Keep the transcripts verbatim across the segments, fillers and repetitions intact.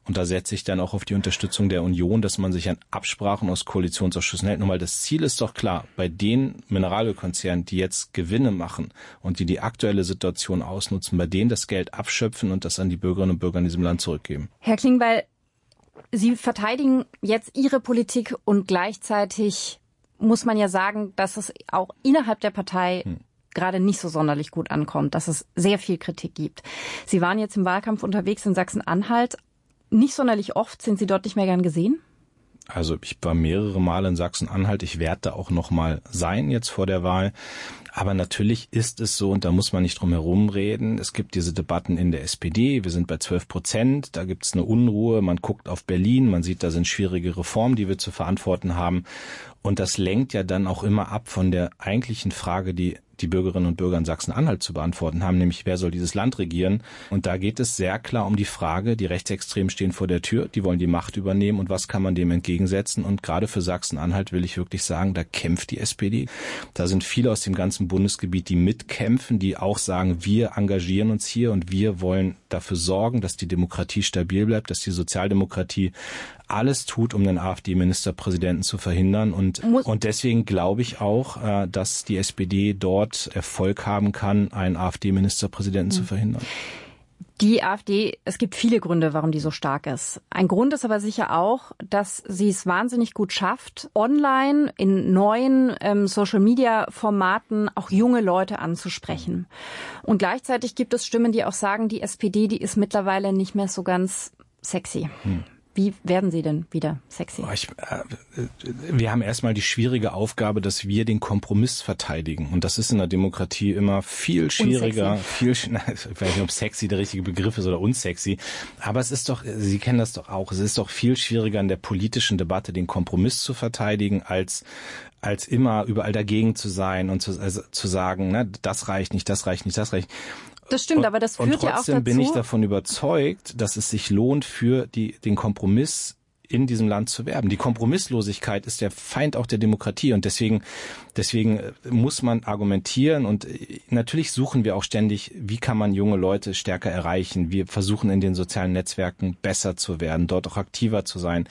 Und da setze ich dann auch auf die Unterstützung der Union, dass man sich an Absprachen aus Koalitionsausschüssen hält. Nur mal das Ziel ist doch klar, bei den Mineralölkonzernen, die jetzt Gewinne machen und die die aktuelle Situation ausnutzen, bei denen das Geld abschöpfen und das an die Bürgerinnen und Bürger in diesem Land zurückgeben. Herr Klingbeil, Sie verteidigen jetzt Ihre Politik und gleichzeitig muss man ja sagen, dass es auch innerhalb der Partei hm. gerade nicht so sonderlich gut ankommt, dass es sehr viel Kritik gibt. Sie waren jetzt im Wahlkampf unterwegs in Sachsen-Anhalt. Nicht sonderlich oft. Sind Sie dort nicht mehr gern gesehen? Also ich war mehrere Male in Sachsen-Anhalt. Ich werde da auch noch mal sein jetzt vor der Wahl. Aber natürlich ist es so, und da muss man nicht drum herum reden, es gibt diese Debatten in der S P D. Wir sind bei zwölf Prozent. Da gibt es eine Unruhe. Man guckt auf Berlin. Man sieht, da sind schwierige Reformen, die wir zu verantworten haben. Und das lenkt ja dann auch immer ab von der eigentlichen Frage, die die Bürgerinnen und Bürger in Sachsen-Anhalt zu beantworten haben, nämlich wer soll dieses Land regieren? Und da geht es sehr klar um die Frage, die Rechtsextremen stehen vor der Tür, die wollen die Macht übernehmen und was kann man dem entgegensetzen? Und gerade für Sachsen-Anhalt will ich wirklich sagen, da kämpft die S P D. Da sind viele aus dem ganzen Bundesgebiet, die mitkämpfen, die auch sagen, wir engagieren uns hier und wir wollen dafür sorgen, dass die Demokratie stabil bleibt, dass die Sozialdemokratie alles tut, um den AfD-Ministerpräsidenten zu verhindern. Und, und deswegen glaube ich auch, dass die S P D dort Erfolg haben kann, einen AfD-Ministerpräsidenten mhm. zu verhindern. Die AfD, es gibt viele Gründe, warum die so stark ist. Ein Grund ist aber sicher auch, dass sie es wahnsinnig gut schafft, online in neuen ähm, Social-Media-Formaten auch junge Leute anzusprechen. Und gleichzeitig gibt es Stimmen, die auch sagen, die S P D, die ist mittlerweile nicht mehr so ganz sexy. Hm. Wie werden Sie denn wieder sexy? Ich, äh, wir haben erstmal die schwierige Aufgabe, dass wir den Kompromiss verteidigen. Und das ist in der Demokratie immer viel schwieriger. Viel, ich weiß nicht, ob sexy der richtige Begriff ist oder unsexy. Aber es ist doch, Sie kennen das doch auch, es ist doch viel schwieriger in der politischen Debatte, den Kompromiss zu verteidigen, als als immer überall dagegen zu sein und zu, also, zu sagen, ne, das reicht nicht, das reicht nicht, das reicht nicht. Das stimmt, aber das führt ja auch dazu. Und trotzdem bin ich davon überzeugt, dass es sich lohnt, für die, den Kompromiss in diesem Land zu werben. Die Kompromisslosigkeit ist der Feind auch der Demokratie und deswegen, deswegen muss man argumentieren und natürlich suchen wir auch ständig, wie kann man junge Leute stärker erreichen. Wir versuchen in den sozialen Netzwerken besser zu werden, dort auch aktiver zu sein.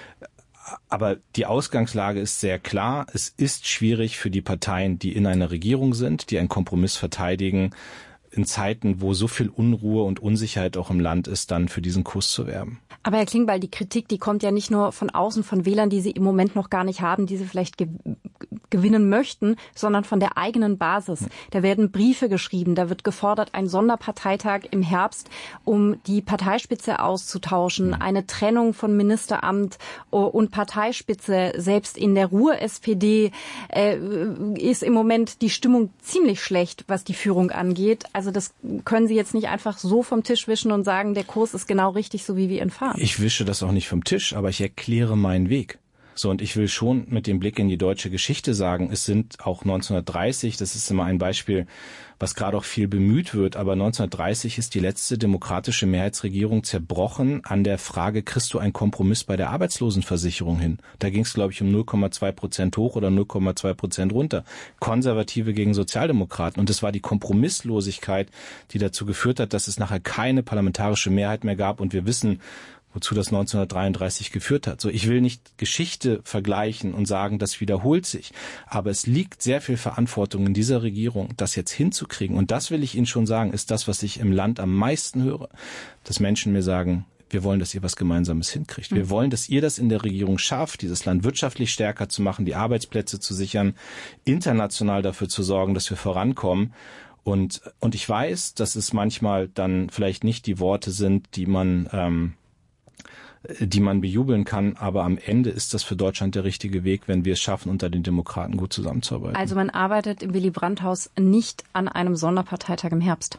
Aber die Ausgangslage ist sehr klar. Es ist schwierig für die Parteien, die in einer Regierung sind, die einen Kompromiss verteidigen, in Zeiten, wo so viel Unruhe und Unsicherheit auch im Land ist, dann für diesen Kurs zu werben. Aber Herr Klingbeil, die Kritik, die kommt ja nicht nur von außen, von Wählern, die Sie im Moment noch gar nicht haben, die Sie vielleicht ge- gewinnen möchten, sondern von der eigenen Basis. Da werden Briefe geschrieben, da wird gefordert, ein Sonderparteitag im Herbst, um die Parteispitze auszutauschen, eine Trennung von Ministeramt und Parteispitze. Selbst in der Ruhr-S P D äh, ist im Moment die Stimmung ziemlich schlecht, was die Führung angeht. Also das können Sie jetzt nicht einfach so vom Tisch wischen und sagen, der Kurs ist genau richtig, so wie wir ihn fahren. Ich wische das auch nicht vom Tisch, aber ich erkläre meinen Weg. So, und ich will schon mit dem Blick in die deutsche Geschichte sagen, es sind auch neunzehnhundertdreißig, das ist immer ein Beispiel, was gerade auch viel bemüht wird, aber neunzehnhundertdreißig ist die letzte demokratische Mehrheitsregierung zerbrochen an der Frage, kriegst du einen Kompromiss bei der Arbeitslosenversicherung hin? Da ging es, glaube ich, um null Komma zwei Prozent hoch oder null Komma zwei Prozent runter. Konservative gegen Sozialdemokraten. Und es war die Kompromisslosigkeit, die dazu geführt hat, dass es nachher keine parlamentarische Mehrheit mehr gab. Und wir wissen, wozu das neunzehnhundertdreiunddreißig geführt hat. So, ich will nicht Geschichte vergleichen und sagen, das wiederholt sich. Aber es liegt sehr viel Verantwortung in dieser Regierung, das jetzt hinzukriegen. Und das will ich Ihnen schon sagen, ist das, was ich im Land am meisten höre. Dass Menschen mir sagen, wir wollen, dass ihr was Gemeinsames hinkriegt. Wir wollen, dass ihr das in der Regierung schafft, dieses Land wirtschaftlich stärker zu machen, die Arbeitsplätze zu sichern, international dafür zu sorgen, dass wir vorankommen. Und, und ich weiß, dass es manchmal dann vielleicht nicht die Worte sind, die man, ähm, die man bejubeln kann, aber am Ende ist das für Deutschland der richtige Weg, wenn wir es schaffen, unter den Demokraten gut zusammenzuarbeiten. Also man arbeitet im Willy-Brandt-Haus nicht an einem Sonderparteitag im Herbst?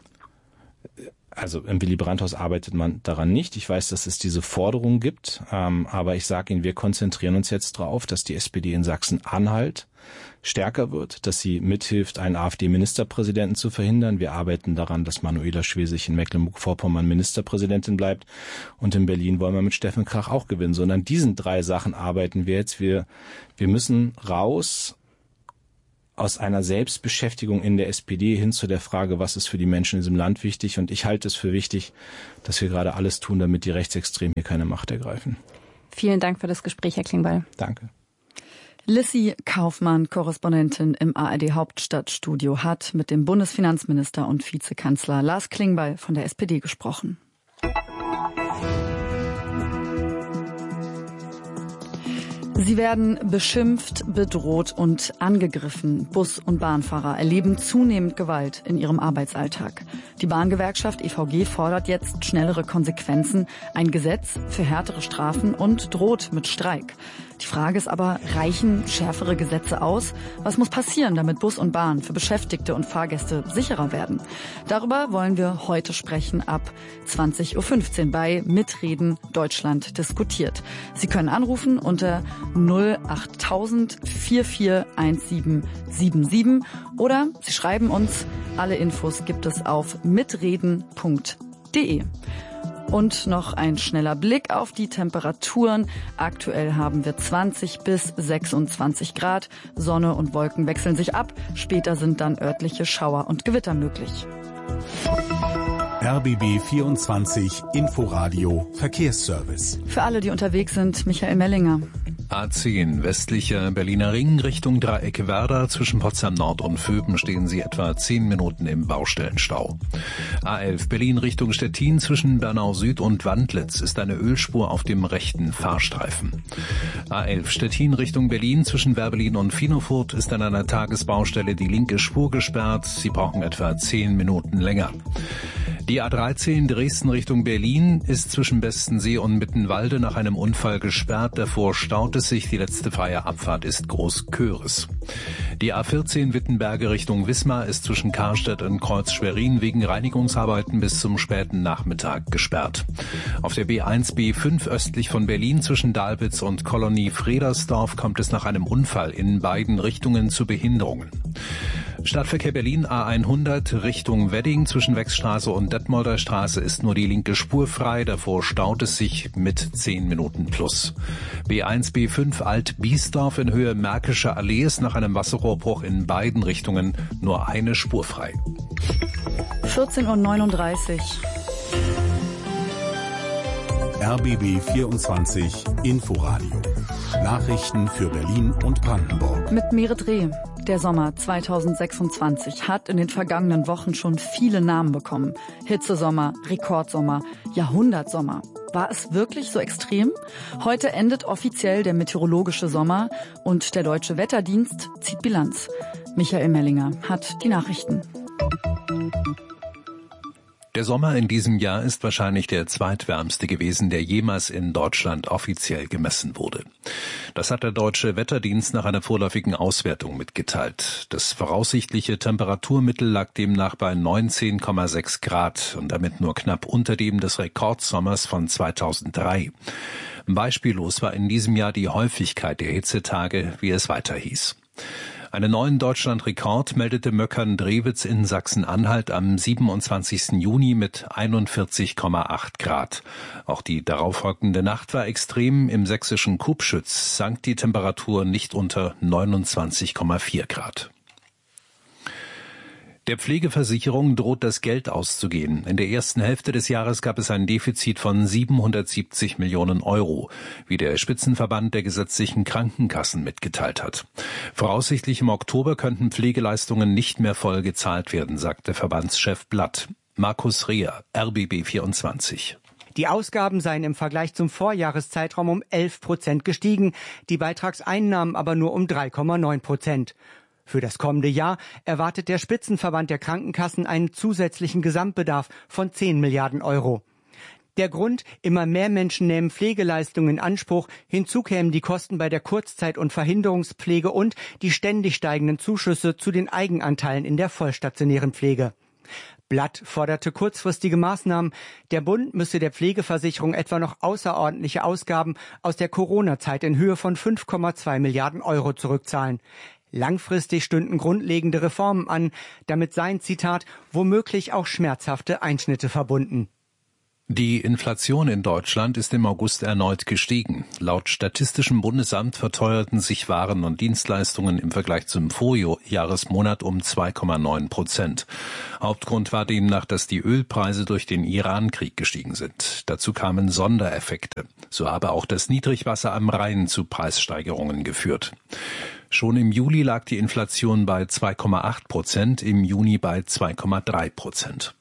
Also im Willy-Brandt-Haus arbeitet man daran nicht. Ich weiß, dass es diese Forderung gibt, ähm, aber ich sage Ihnen, wir konzentrieren uns jetzt darauf, dass die S P D in Sachsen-Anhalt stärker wird, dass sie mithilft, einen AfD-Ministerpräsidenten zu verhindern. Wir arbeiten daran, dass Manuela Schwesig in Mecklenburg-Vorpommern Ministerpräsidentin bleibt. Und in Berlin wollen wir mit Steffen Krach auch gewinnen. So, und an diesen drei Sachen arbeiten wir jetzt. Wir, wir müssen raus aus einer Selbstbeschäftigung in der S P D hin zu der Frage, was ist für die Menschen in diesem Land wichtig. Und ich halte es für wichtig, dass wir gerade alles tun, damit die Rechtsextremen hier keine Macht ergreifen. Vielen Dank für das Gespräch, Herr Klingbeil. Danke. Lissy Kaufmann, Korrespondentin im A R D Hauptstadtstudio, hat mit dem Bundesfinanzminister und Vizekanzler Lars Klingbeil von der S P D gesprochen. Sie werden beschimpft, bedroht und angegriffen. Bus- und Bahnfahrer erleben zunehmend Gewalt in ihrem Arbeitsalltag. Die Bahngewerkschaft E V G fordert jetzt schnellere Konsequenzen, ein Gesetz für härtere Strafen und droht mit Streik. Die Frage ist aber, reichen schärfere Gesetze aus? Was muss passieren, damit Bus und Bahn für Beschäftigte und Fahrgäste sicherer werden? Darüber wollen wir heute sprechen ab zwanzig Uhr fünfzehn bei Mitreden Deutschland diskutiert. Sie können anrufen unter null achttausend vierundvierzig siebzehn siebenundsiebzig oder Sie schreiben uns. Alle Infos gibt es auf mitreden punkt de. Und noch ein schneller Blick auf die Temperaturen. Aktuell haben wir zwanzig bis sechsundzwanzig Grad. Sonne und Wolken wechseln sich ab. Später sind dann örtliche Schauer und Gewitter möglich. R B B vierundzwanzig Inforadio Verkehrsservice. Für alle, die unterwegs sind, Michael Mellinger. A zehn, westlicher Berliner Ring Richtung Dreieck Werder. Zwischen Potsdam Nord und Vöben stehen Sie etwa zehn Minuten im Baustellenstau. A elf, Berlin Richtung Stettin. Zwischen Bernau Süd und Wandlitz ist eine Ölspur auf dem rechten Fahrstreifen. A elf, Stettin Richtung Berlin. Zwischen Werbelin und Finofurt ist an einer Tagesbaustelle die linke Spur gesperrt. Sie brauchen etwa zehn Minuten länger. Die A dreizehn Dresden Richtung Berlin ist zwischen Bestensee und Mittenwalde nach einem Unfall gesperrt. Davor staut es sich. Die letzte freie Abfahrt ist Großköris. Die A vierzehn Wittenberge Richtung Wismar ist zwischen Karstedt und Kreuz-Schwerin wegen Reinigungsarbeiten bis zum späten Nachmittag gesperrt. Auf der B eins B fünf östlich von Berlin zwischen Dalwitz und Kolonie Fredersdorf kommt es nach einem Unfall in beiden Richtungen zu Behinderungen. Stadtverkehr Berlin A hundert Richtung Wedding zwischen Wechsstraße und Detmolder Straße ist nur die linke Spur frei. Davor staut es sich mit zehn Minuten plus. B eins B fünf Alt-Biesdorf in Höhe Märkische Allee ist nach einem Wasserrohrbruch in beiden Richtungen nur eine Spur frei. vierzehn Uhr neununddreißig. R B B vierundzwanzig Inforadio. Nachrichten für Berlin und Brandenburg. Mit Merit Reh. Der Sommer zweitausendsechsundzwanzig hat in den vergangenen Wochen schon viele Namen bekommen. Hitzesommer, Rekordsommer, Jahrhundertsommer. War es wirklich so extrem? Heute endet offiziell der meteorologische Sommer und der Deutsche Wetterdienst zieht Bilanz. Michael Mellinger hat die Nachrichten. Der Sommer in diesem Jahr ist wahrscheinlich der zweitwärmste gewesen, der jemals in Deutschland offiziell gemessen wurde. Das hat der Deutsche Wetterdienst nach einer vorläufigen Auswertung mitgeteilt. Das voraussichtliche Temperaturmittel lag demnach bei neunzehn Komma sechs Grad und damit nur knapp unter dem des Rekordsommers von zweitausenddrei. Beispiellos war in diesem Jahr die Häufigkeit der Hitzetage, wie es weiter hieß. Einen neuen Deutschlandrekord meldete Möckern-Drewitz in Sachsen-Anhalt am siebenundzwanzigsten Juni mit einundvierzig Komma acht Grad. Auch die darauffolgende Nacht war extrem. Im sächsischen Kubschütz sank die Temperatur nicht unter neunundzwanzig Komma vier Grad. Der Pflegeversicherung droht das Geld auszugehen. In der ersten Hälfte des Jahres gab es ein Defizit von siebenhundertsiebzig Millionen Euro, wie der Spitzenverband der gesetzlichen Krankenkassen mitgeteilt hat. Voraussichtlich im Oktober könnten Pflegeleistungen nicht mehr voll gezahlt werden, sagte Verbandschef Blatt. Markus Reher, R B B vierundzwanzig. Die Ausgaben seien im Vergleich zum Vorjahreszeitraum um elf Prozent gestiegen, die Beitragseinnahmen aber nur um drei Komma neun Prozent. Für das kommende Jahr erwartet der Spitzenverband der Krankenkassen einen zusätzlichen Gesamtbedarf von zehn Milliarden Euro. Der Grund: immer mehr Menschen nehmen Pflegeleistungen in Anspruch. Hinzu kämen die Kosten bei der Kurzzeit- und Verhinderungspflege und die ständig steigenden Zuschüsse zu den Eigenanteilen in der vollstationären Pflege. Blatt forderte kurzfristige Maßnahmen. Der Bund müsse der Pflegeversicherung etwa noch außerordentliche Ausgaben aus der Corona-Zeit in Höhe von fünf Komma zwei Milliarden Euro zurückzahlen. Langfristig stünden grundlegende Reformen an. Damit seien, Zitat, womöglich auch schmerzhafte Einschnitte verbunden. Die Inflation in Deutschland ist im August erneut gestiegen. Laut Statistischem Bundesamt verteuerten sich Waren und Dienstleistungen im Vergleich zum Vorjahresmonat um zwei Komma neun Prozent. Hauptgrund war demnach, dass die Ölpreise durch den Iran-Krieg gestiegen sind. Dazu kamen Sondereffekte. So habe auch das Niedrigwasser am Rhein zu Preissteigerungen geführt. Schon im Juli lag die Inflation bei zwei Komma acht Prozent, im Juni bei zwei Komma drei Prozent.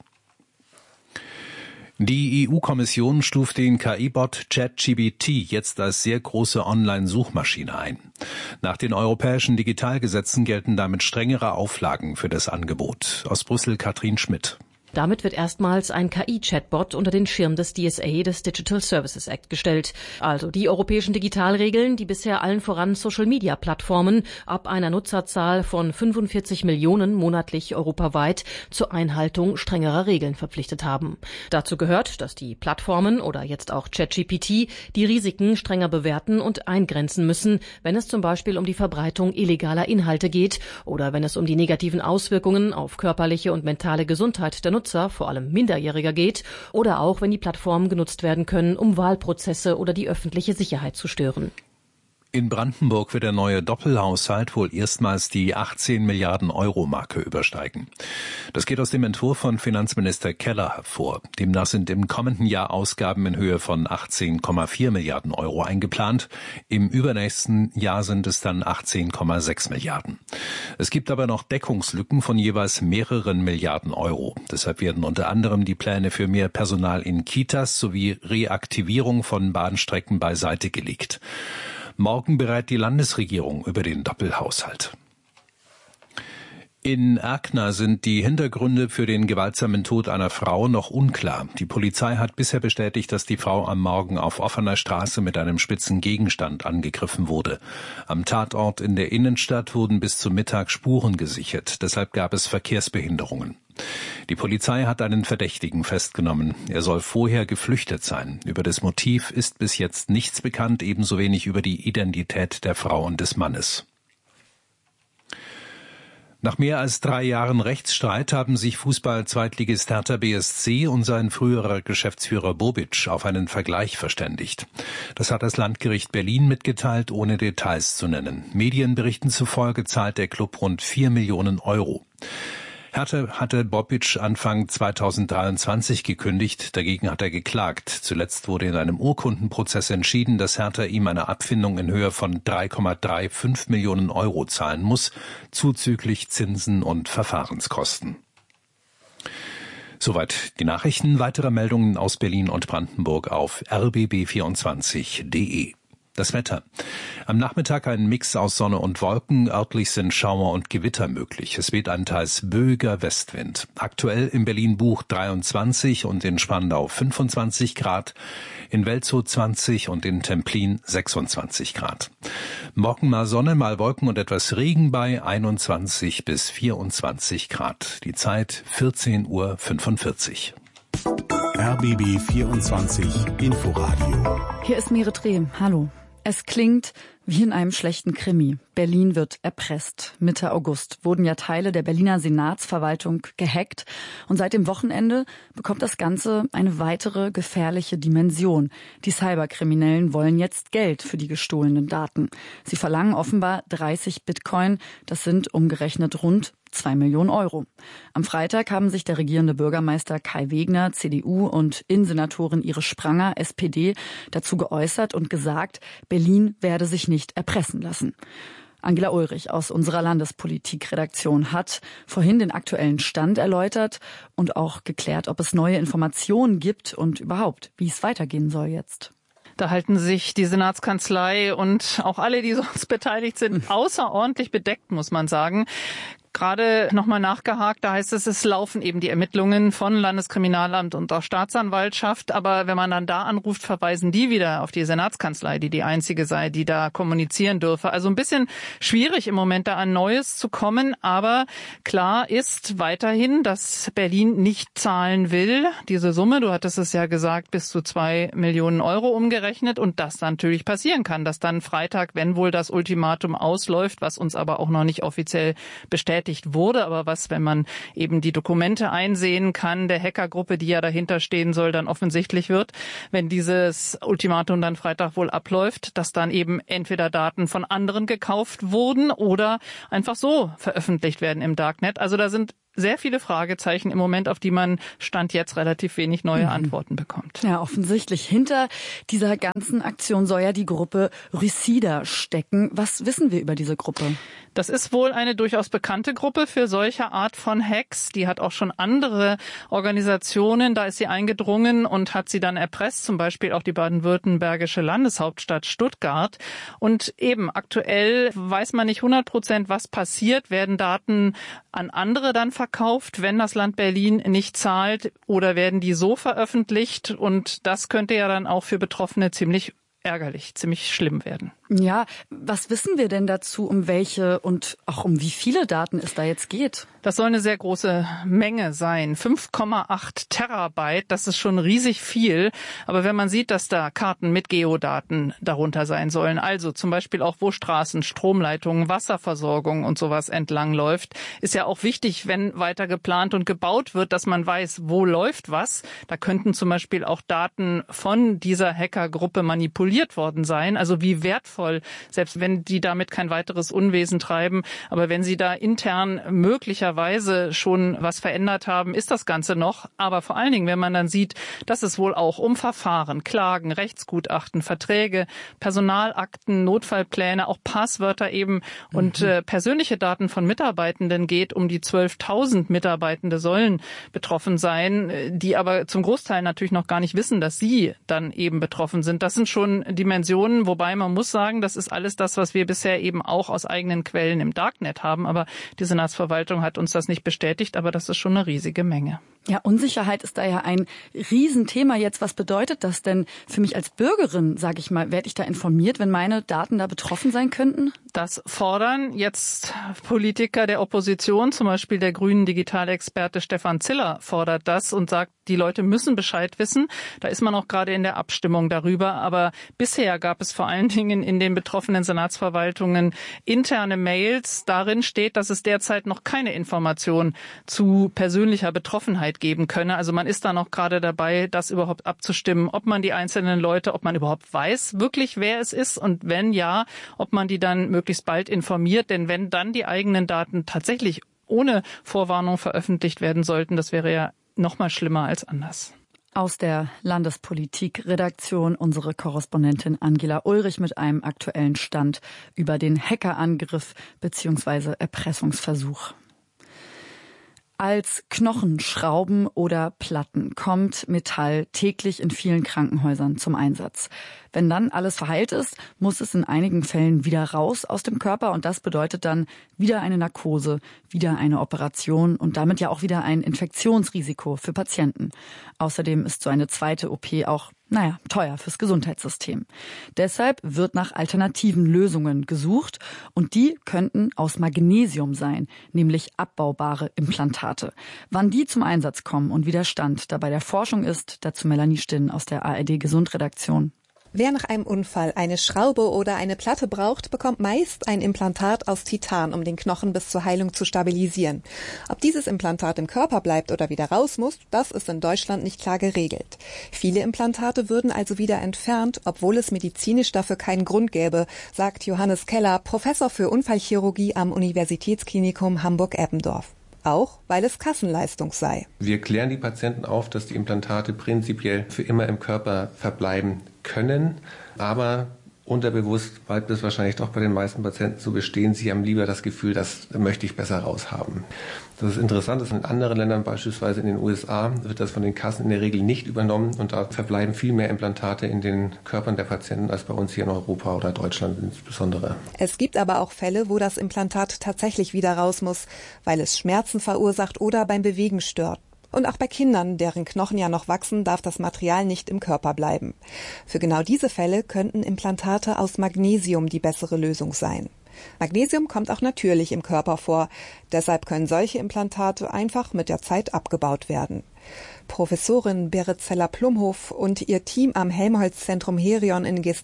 Die E U-Kommission stuft den K I-Bot ChatGPT jetzt als sehr große Online-Suchmaschine ein. Nach den europäischen Digitalgesetzen gelten damit strengere Auflagen für das Angebot. Aus Brüssel Katrin Schmidt. Damit wird erstmals ein K I-Chatbot unter den Schirm des D S A, des Digital Services Act, gestellt. Also die europäischen Digitalregeln, die bisher allen voran Social-Media-Plattformen ab einer Nutzerzahl von fünfundvierzig Millionen monatlich europaweit zur Einhaltung strengerer Regeln verpflichtet haben. Dazu gehört, dass die Plattformen oder jetzt auch ChatGPT die Risiken strenger bewerten und eingrenzen müssen, wenn es zum Beispiel um die Verbreitung illegaler Inhalte geht oder wenn es um die negativen Auswirkungen auf körperliche und mentale Gesundheit der Nutzer, vor allem Minderjähriger, geht oder auch, wenn die Plattformen genutzt werden können, um Wahlprozesse oder die öffentliche Sicherheit zu stören. In Brandenburg wird der neue Doppelhaushalt wohl erstmals die achtzehn Milliarden Euro Marke übersteigen. Das geht aus dem Entwurf von Finanzminister Keller hervor. Demnach sind im kommenden Jahr Ausgaben in Höhe von achtzehn Komma vier Milliarden Euro eingeplant. Im übernächsten Jahr sind es dann achtzehn Komma sechs Milliarden. Es gibt aber noch Deckungslücken von jeweils mehreren Milliarden Euro. Deshalb werden unter anderem die Pläne für mehr Personal in Kitas sowie Reaktivierung von Bahnstrecken beiseite gelegt. Morgen berät die Landesregierung über den Doppelhaushalt. In Erkner sind die Hintergründe für den gewaltsamen Tod einer Frau noch unklar. Die Polizei hat bisher bestätigt, dass die Frau am Morgen auf offener Straße mit einem spitzen Gegenstand angegriffen wurde. Am Tatort in der Innenstadt wurden bis zum Mittag Spuren gesichert. Deshalb gab es Verkehrsbehinderungen. Die Polizei hat einen Verdächtigen festgenommen. Er soll vorher geflüchtet sein. Über das Motiv ist bis jetzt nichts bekannt, ebenso wenig über die Identität der Frau und des Mannes. Nach mehr als drei Jahren Rechtsstreit haben sich Fußball-Zweitligist Hertha B S C und sein früherer Geschäftsführer Bobic auf einen Vergleich verständigt. Das hat das Landgericht Berlin mitgeteilt, ohne Details zu nennen. Medienberichten zufolge zahlt der Klub rund vier Millionen Euro. Hertha hatte Bobic Anfang zweitausenddreiundzwanzig gekündigt, dagegen hat er geklagt. Zuletzt wurde in einem Urkundenprozess entschieden, dass Hertha ihm eine Abfindung in Höhe von drei Komma fünfunddreißig Millionen Euro zahlen muss, zuzüglich Zinsen und Verfahrenskosten. Soweit die Nachrichten. Weitere Meldungen aus Berlin und Brandenburg auf r b b vierundzwanzig punkt d e. Das Wetter. Am Nachmittag ein Mix aus Sonne und Wolken. Örtlich sind Schauer und Gewitter möglich. Es weht ein teils böiger Westwind. Aktuell in Berlin-Buch dreiundzwanzig und in Spandau fünfundzwanzig Grad, in Welzow zwanzig und in Templin sechsundzwanzig Grad. Morgen mal Sonne, mal Wolken und etwas Regen bei einundzwanzig bis vierundzwanzig Grad. Die Zeit vierzehn Uhr fünfundvierzig. R B B vierundzwanzig Inforadio. Hier ist Mire Dreh. Hallo. Es klingt wie in einem schlechten Krimi. Berlin wird erpresst. Mitte August wurden ja Teile der Berliner Senatsverwaltung gehackt. Und seit dem Wochenende bekommt das Ganze eine weitere gefährliche Dimension. Die Cyberkriminellen wollen jetzt Geld für die gestohlenen Daten. Sie verlangen offenbar dreißig Bitcoin. Das sind umgerechnet rund zwei Millionen Euro. Am Freitag haben sich der regierende Bürgermeister Kai Wegner, C D U, und Innensenatorin Iris Spranger, S P D, dazu geäußert und gesagt, Berlin werde sich nicht erpressen lassen. Angela Ulrich aus unserer Landespolitikredaktion hat vorhin den aktuellen Stand erläutert und auch geklärt, ob es neue Informationen gibt und überhaupt, wie es weitergehen soll jetzt. Da halten sich die Senatskanzlei und auch alle, die sonst beteiligt sind, außerordentlich bedeckt, muss man sagen. Gerade nochmal nachgehakt, da heißt es, es laufen eben die Ermittlungen von Landeskriminalamt und auch Staatsanwaltschaft. Aber wenn man dann da anruft, verweisen die wieder auf die Senatskanzlei, die die einzige sei, die da kommunizieren dürfe. Also ein bisschen schwierig im Moment da an Neues zu kommen. Aber klar ist weiterhin, dass Berlin nicht zahlen will. Diese Summe, du hattest es ja gesagt, bis zu zwei Millionen Euro umgerechnet. Und das natürlich passieren kann, dass dann Freitag, wenn wohl das Ultimatum ausläuft, was uns aber auch noch nicht offiziell bestätigt bestätigt wurde, aber was, wenn man eben die Dokumente einsehen kann, der Hackergruppe, die ja dahinter stehen soll, dann offensichtlich wird, wenn dieses Ultimatum dann Freitag wohl abläuft, dass dann eben entweder Daten von anderen gekauft wurden oder einfach so veröffentlicht werden im Darknet. Also da sind sehr viele Fragezeichen im Moment, auf die man Stand jetzt relativ wenig neue Antworten bekommt. Ja, offensichtlich. Hinter dieser ganzen Aktion soll ja die Gruppe Rhysida stecken. Was wissen wir über diese Gruppe? Das ist wohl eine durchaus bekannte Gruppe für solche Art von Hacks. Die hat auch schon andere Organisationen, da ist sie eingedrungen und hat sie dann erpresst, zum Beispiel auch die baden-württembergische Landeshauptstadt Stuttgart. Und eben aktuell weiß man nicht hundert Prozent, was passiert. Werden Daten an andere dann verkauft, wenn das Land Berlin nicht zahlt, oder werden die so veröffentlicht? Und das könnte ja dann auch für Betroffene ziemlich ärgerlich, ziemlich schlimm werden. Ja, was wissen wir denn dazu, um welche und auch um wie viele Daten es da jetzt geht? Das soll eine sehr große Menge sein. fünf Komma acht Terabyte, das ist schon riesig viel. Aber wenn man sieht, dass da Karten mit Geodaten darunter sein sollen, also zum Beispiel auch, wo Straßen, Stromleitungen, Wasserversorgung und sowas entlang läuft, ist ja auch wichtig, wenn weiter geplant und gebaut wird, dass man weiß, wo läuft was. Da könnten zum Beispiel auch Daten von dieser Hackergruppe manipuliert worden sein. Also wie wertvoll, selbst wenn die damit kein weiteres Unwesen treiben, aber wenn sie da intern möglicherweise schon was verändert haben, ist das Ganze noch. Aber vor allen Dingen, wenn man dann sieht, dass es wohl auch um Verfahren, Klagen, Rechtsgutachten, Verträge, Personalakten, Notfallpläne, auch Passwörter eben und mhm. äh, persönliche Daten von Mitarbeitenden geht, um die zwölftausend Mitarbeitende sollen betroffen sein, die aber zum Großteil natürlich noch gar nicht wissen, dass sie dann eben betroffen sind. Das sind schon Dimensionen, wobei man muss sagen, das ist alles das, was wir bisher eben auch aus eigenen Quellen im Darknet haben. Aber die Senatsverwaltung hat uns das nicht bestätigt, aber das ist schon eine riesige Menge. Ja, Unsicherheit ist da ja ein Riesenthema jetzt. Was bedeutet das denn für mich als Bürgerin, sage ich mal? Werde ich da informiert, wenn meine Daten da betroffen sein könnten? Das fordern jetzt Politiker der Opposition, zum Beispiel der grünen Digitalexperte Stefan Ziller fordert das und sagt, die Leute müssen Bescheid wissen. Da ist man auch gerade in der Abstimmung darüber. Aber bisher gab es vor allen Dingen in den betroffenen Senatsverwaltungen interne Mails. Darin steht, dass es derzeit noch keine Information zu persönlicher Betroffenheit geben könne. Also man ist da noch gerade dabei, das überhaupt abzustimmen, ob man die einzelnen Leute, ob man überhaupt weiß wirklich, wer es ist und wenn ja, ob man die dann möglichst bald informiert. Denn wenn dann die eigenen Daten tatsächlich ohne Vorwarnung veröffentlicht werden sollten, das wäre ja noch mal schlimmer als anders. Aus der Landespolitik-Redaktion unsere Korrespondentin Angela Ulrich mit einem aktuellen Stand über den Hackerangriff bzw. Erpressungsversuch. Als Knochen, Schrauben oder Platten kommt Metall täglich in vielen Krankenhäusern zum Einsatz. Wenn dann alles verheilt ist, muss es in einigen Fällen wieder raus aus dem Körper und das bedeutet dann wieder eine Narkose, wieder eine Operation und damit ja auch wieder ein Infektionsrisiko für Patienten. Außerdem ist so eine zweite O P auch, naja, teuer fürs Gesundheitssystem. Deshalb wird nach alternativen Lösungen gesucht und die könnten aus Magnesium sein, nämlich abbaubare Implantate. Wann die zum Einsatz kommen und wie der Stand da bei der Forschung ist, dazu Melanie Stinn aus der A R D Gesundredaktion. Wer nach einem Unfall eine Schraube oder eine Platte braucht, bekommt meist ein Implantat aus Titan, um den Knochen bis zur Heilung zu stabilisieren. Ob dieses Implantat im Körper bleibt oder wieder raus muss, das ist in Deutschland nicht klar geregelt. Viele Implantate würden also wieder entfernt, obwohl es medizinisch dafür keinen Grund gäbe, sagt Johannes Keller, Professor für Unfallchirurgie am Universitätsklinikum Hamburg-Eppendorf. Auch weil es Kassenleistung sei. Wir klären die Patienten auf, dass die Implantate prinzipiell für immer im Körper verbleiben können, aber unterbewusst bleibt es wahrscheinlich doch bei den meisten Patienten so bestehen. Sie haben lieber das Gefühl, das möchte ich besser raushaben. Das ist interessant, dass in anderen Ländern, beispielsweise in den U S A, wird das von den Kassen in der Regel nicht übernommen und da verbleiben viel mehr Implantate in den Körpern der Patienten als bei uns hier in Europa oder Deutschland insbesondere. Es gibt aber auch Fälle, wo das Implantat tatsächlich wieder raus muss, weil es Schmerzen verursacht oder beim Bewegen stört. Und auch bei Kindern, deren Knochen ja noch wachsen, darf das Material nicht im Körper bleiben. Für genau diese Fälle könnten Implantate aus Magnesium die bessere Lösung sein. Magnesium kommt auch natürlich im Körper vor. Deshalb können solche Implantate einfach mit der Zeit abgebaut werden. Professorin Berit Zeller-Plumhoff und ihr Team am Helmholtz-Zentrum Herion in Geesthacht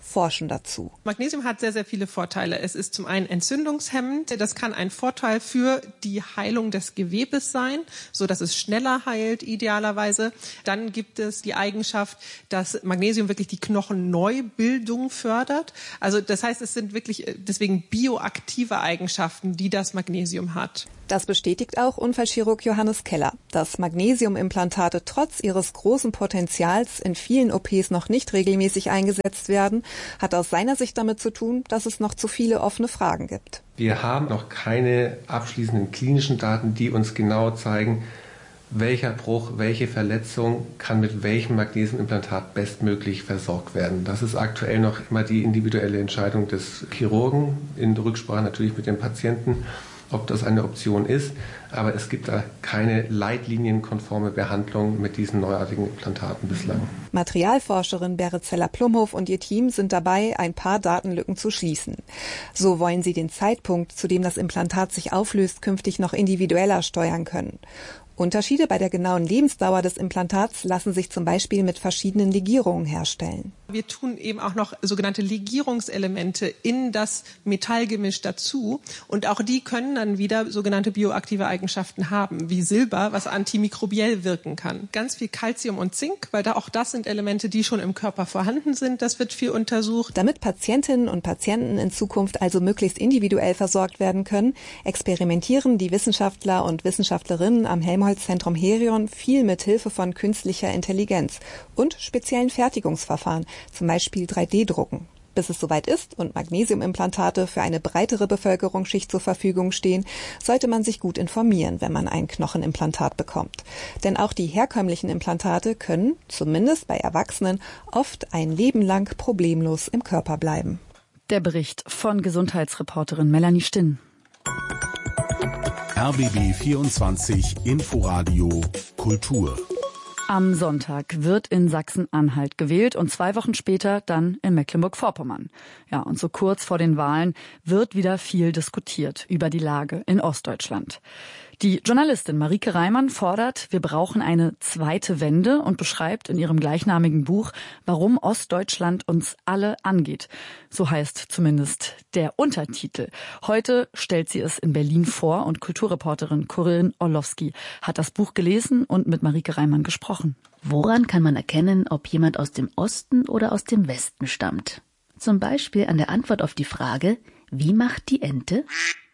forschen dazu. Magnesium hat sehr, sehr viele Vorteile. Es ist zum einen entzündungshemmend. Das kann ein Vorteil für die Heilung des Gewebes sein, so dass es schneller heilt, idealerweise. Dann gibt es die Eigenschaft, dass Magnesium wirklich die Knochenneubildung fördert. Also das heißt, es sind wirklich deswegen bioaktive Eigenschaften, die das Magnesium hat. Das bestätigt auch Unfallchirurg Johannes Keller. Dass Magnesiumimplantate trotz ihres großen Potenzials in vielen O Ps noch nicht regelmäßig eingesetzt werden, hat aus seiner Sicht damit zu tun, dass es noch zu viele offene Fragen gibt. Wir haben noch keine abschließenden klinischen Daten, die uns genau zeigen, welcher Bruch, welche Verletzung kann mit welchem Magnesiumimplantat bestmöglich versorgt werden. Das ist aktuell noch immer die individuelle Entscheidung des Chirurgen, in Rücksprache natürlich mit dem Patienten, ob das eine Option ist. Aber es gibt da keine leitlinienkonforme Behandlung mit diesen neuartigen Implantaten bislang. Materialforscherin Berit Zeller-Plumhoff und ihr Team sind dabei, ein paar Datenlücken zu schließen. So wollen sie den Zeitpunkt, zu dem das Implantat sich auflöst, künftig noch individueller steuern können. Unterschiede bei der genauen Lebensdauer des Implantats lassen sich zum Beispiel mit verschiedenen Legierungen herstellen. Wir tun eben auch noch sogenannte Legierungselemente in das Metallgemisch dazu. Und auch die können dann wieder sogenannte bioaktive Eigenschaften haben, wie Silber, was antimikrobiell wirken kann. Ganz viel Calcium und Zink, weil da auch das sind Elemente, die schon im Körper vorhanden sind. Das wird viel untersucht. Damit Patientinnen und Patienten in Zukunft also möglichst individuell versorgt werden können, experimentieren die Wissenschaftler und Wissenschaftlerinnen am Helmholtz-Zentrum Herion viel mit Hilfe von künstlicher Intelligenz und speziellen Fertigungsverfahren, zum Beispiel drei D Drucken. Bis es soweit ist und Magnesiumimplantate für eine breitere Bevölkerungsschicht zur Verfügung stehen, sollte man sich gut informieren, wenn man ein Knochenimplantat bekommt. Denn auch die herkömmlichen Implantate können, zumindest bei Erwachsenen, oft ein Leben lang problemlos im Körper bleiben. Der Bericht von Gesundheitsreporterin Melanie Stinn. R B B vierundzwanzig Inforadio Kultur. Am Sonntag wird in Sachsen-Anhalt gewählt und zwei Wochen später dann in Mecklenburg-Vorpommern. Ja, und so kurz vor den Wahlen wird wieder viel diskutiert über die Lage in Ostdeutschland. Die Journalistin Marieke Reimann fordert, wir brauchen eine zweite Wende und beschreibt in ihrem gleichnamigen Buch, warum Ostdeutschland uns alle angeht. So heißt zumindest der Untertitel. Heute stellt sie es in Berlin vor und Kulturreporterin Corinne Orlowski hat das Buch gelesen und mit Marieke Reimann gesprochen. Woran kann man erkennen, ob jemand aus dem Osten oder aus dem Westen stammt? Zum Beispiel an der Antwort auf die Frage, wie macht die Ente?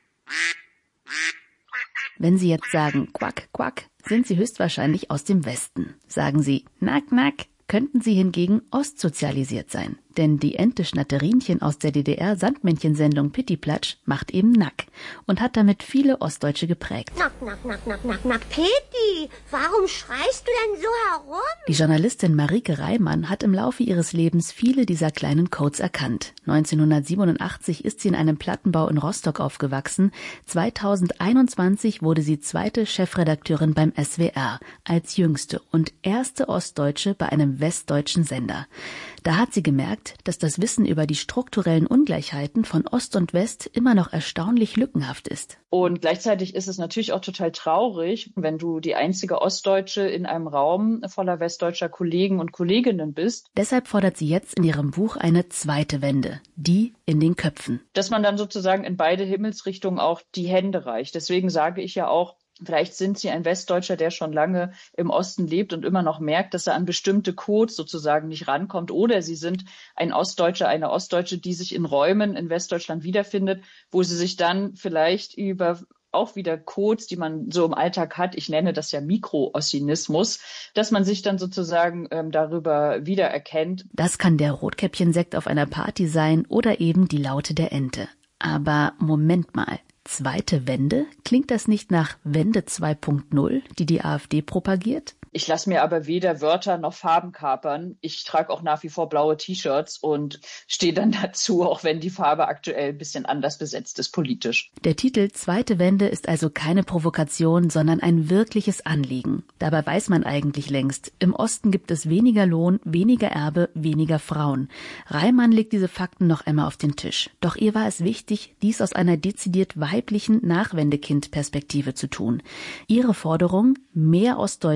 Wenn Sie jetzt sagen Quack, Quack, sind Sie höchstwahrscheinlich aus dem Westen. Sagen Sie Nack, Nack, könnten Sie hingegen ostsozialisiert sein. Denn die Ente Schnatterinchen aus der D D R-Sandmännchensendung Pittiplatsch macht eben Nack und hat damit viele Ostdeutsche geprägt. Nack, nack, nack, nack, nack, nack, Pitti, warum schreist du denn so herum? Die Journalistin Marieke Reimann hat im Laufe ihres Lebens viele dieser kleinen Codes erkannt. neunzehnhundertsiebenundachtzig ist sie in einem Plattenbau in Rostock aufgewachsen. zweitausendeinundzwanzig wurde sie zweite Chefredakteurin beim S W R, als jüngste und erste Ostdeutsche bei einem westdeutschen Sender. Da hat sie gemerkt, dass das Wissen über die strukturellen Ungleichheiten von Ost und West immer noch erstaunlich lückenhaft ist. Und gleichzeitig ist es natürlich auch total traurig, wenn du die einzige Ostdeutsche in einem Raum voller westdeutscher Kollegen und Kolleginnen bist. Deshalb fordert sie jetzt in ihrem Buch eine zweite Wende, die in den Köpfen. Dass man dann sozusagen in beide Himmelsrichtungen auch die Hände reicht. Deswegen sage ich ja auch, vielleicht sind Sie ein Westdeutscher, der schon lange im Osten lebt und immer noch merkt, dass er an bestimmte Codes sozusagen nicht rankommt. Oder Sie sind ein Ostdeutscher, eine Ostdeutsche, die sich in Räumen in Westdeutschland wiederfindet, wo sie sich dann vielleicht über auch wieder Codes, die man so im Alltag hat, ich nenne das ja Mikroossinismus, dass man sich dann sozusagen ähm, darüber wiedererkennt. Das kann der Rotkäppchensekt auf einer Party sein oder eben die Laute der Ente. Aber Moment mal. Zweite Wende? Klingt das nicht nach Wende zwei Punkt null, die die AfD propagiert? Ich lasse mir aber weder Wörter noch Farben kapern. Ich trage auch nach wie vor blaue T-Shirts und stehe dann dazu, auch wenn die Farbe aktuell ein bisschen anders besetzt ist politisch. Der Titel Zweite Wende ist also keine Provokation, sondern ein wirkliches Anliegen. Dabei weiß man eigentlich längst, im Osten gibt es weniger Lohn, weniger Erbe, weniger Frauen. Reimann legt diese Fakten noch einmal auf den Tisch. Doch ihr war es wichtig, dies aus einer dezidiert weiblichen Nachwendekind-Perspektive zu tun. Ihre Forderung, mehr Ostdeutsche in die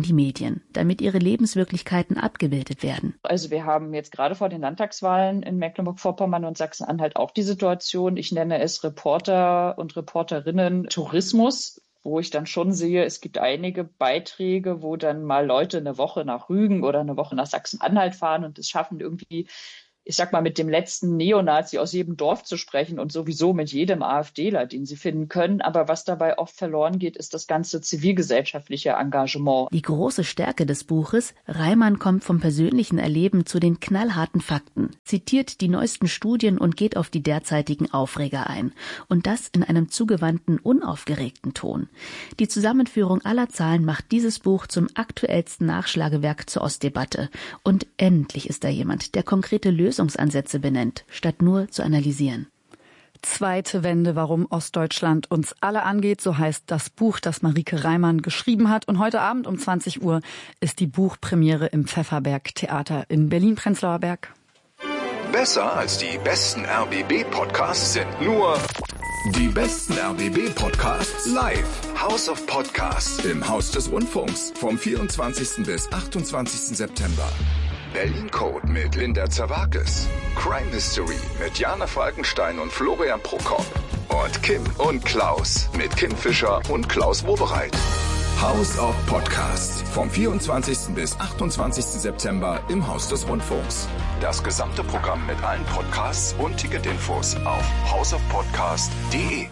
die Medien, damit ihre Lebenswirklichkeiten abgebildet werden. Also wir haben jetzt gerade vor den Landtagswahlen in Mecklenburg-Vorpommern und Sachsen-Anhalt auch die Situation, ich nenne es Reporter und Reporterinnen Tourismus, wo ich dann schon sehe, es gibt einige Beiträge, wo dann mal Leute eine Woche nach Rügen oder eine Woche nach Sachsen-Anhalt fahren und es schaffen irgendwie, ich sag mal, mit dem letzten Neonazi aus jedem Dorf zu sprechen und sowieso mit jedem AfDler, den sie finden können. Aber was dabei oft verloren geht, ist das ganze zivilgesellschaftliche Engagement. Die große Stärke des Buches: Reimann kommt vom persönlichen Erleben zu den knallharten Fakten, zitiert die neuesten Studien und geht auf die derzeitigen Aufreger ein. Und das in einem zugewandten, unaufgeregten Ton. Die Zusammenführung aller Zahlen macht dieses Buch zum aktuellsten Nachschlagewerk zur Ostdebatte. Und endlich ist da jemand, der konkrete Lösungen Lösungsansätze benennt, statt nur zu analysieren. Zweite Wende, warum Ostdeutschland uns alle angeht, so heißt das Buch, das Marieke Reimann geschrieben hat. Und heute Abend um zwanzig Uhr ist die Buchpremiere im Pfefferberg Theater in Berlin-Prenzlauer Berg. Besser als die besten R B B-Podcasts sind nur die besten R B B-Podcasts live. House of Podcasts im Haus des Rundfunks vom vierundzwanzigsten bis achtundzwanzigsten September. Berlin Code mit Linda Zerwakis. Crime History mit Jana Falkenstein und Florian Prokop. Und Kim und Klaus mit Kim Fischer und Klaus Wowereit. House of Podcasts vom vierundzwanzigsten bis achtundzwanzigsten September im Haus des Rundfunks. Das gesamte Programm mit allen Podcasts und Ticketinfos auf house of podcast punkt de.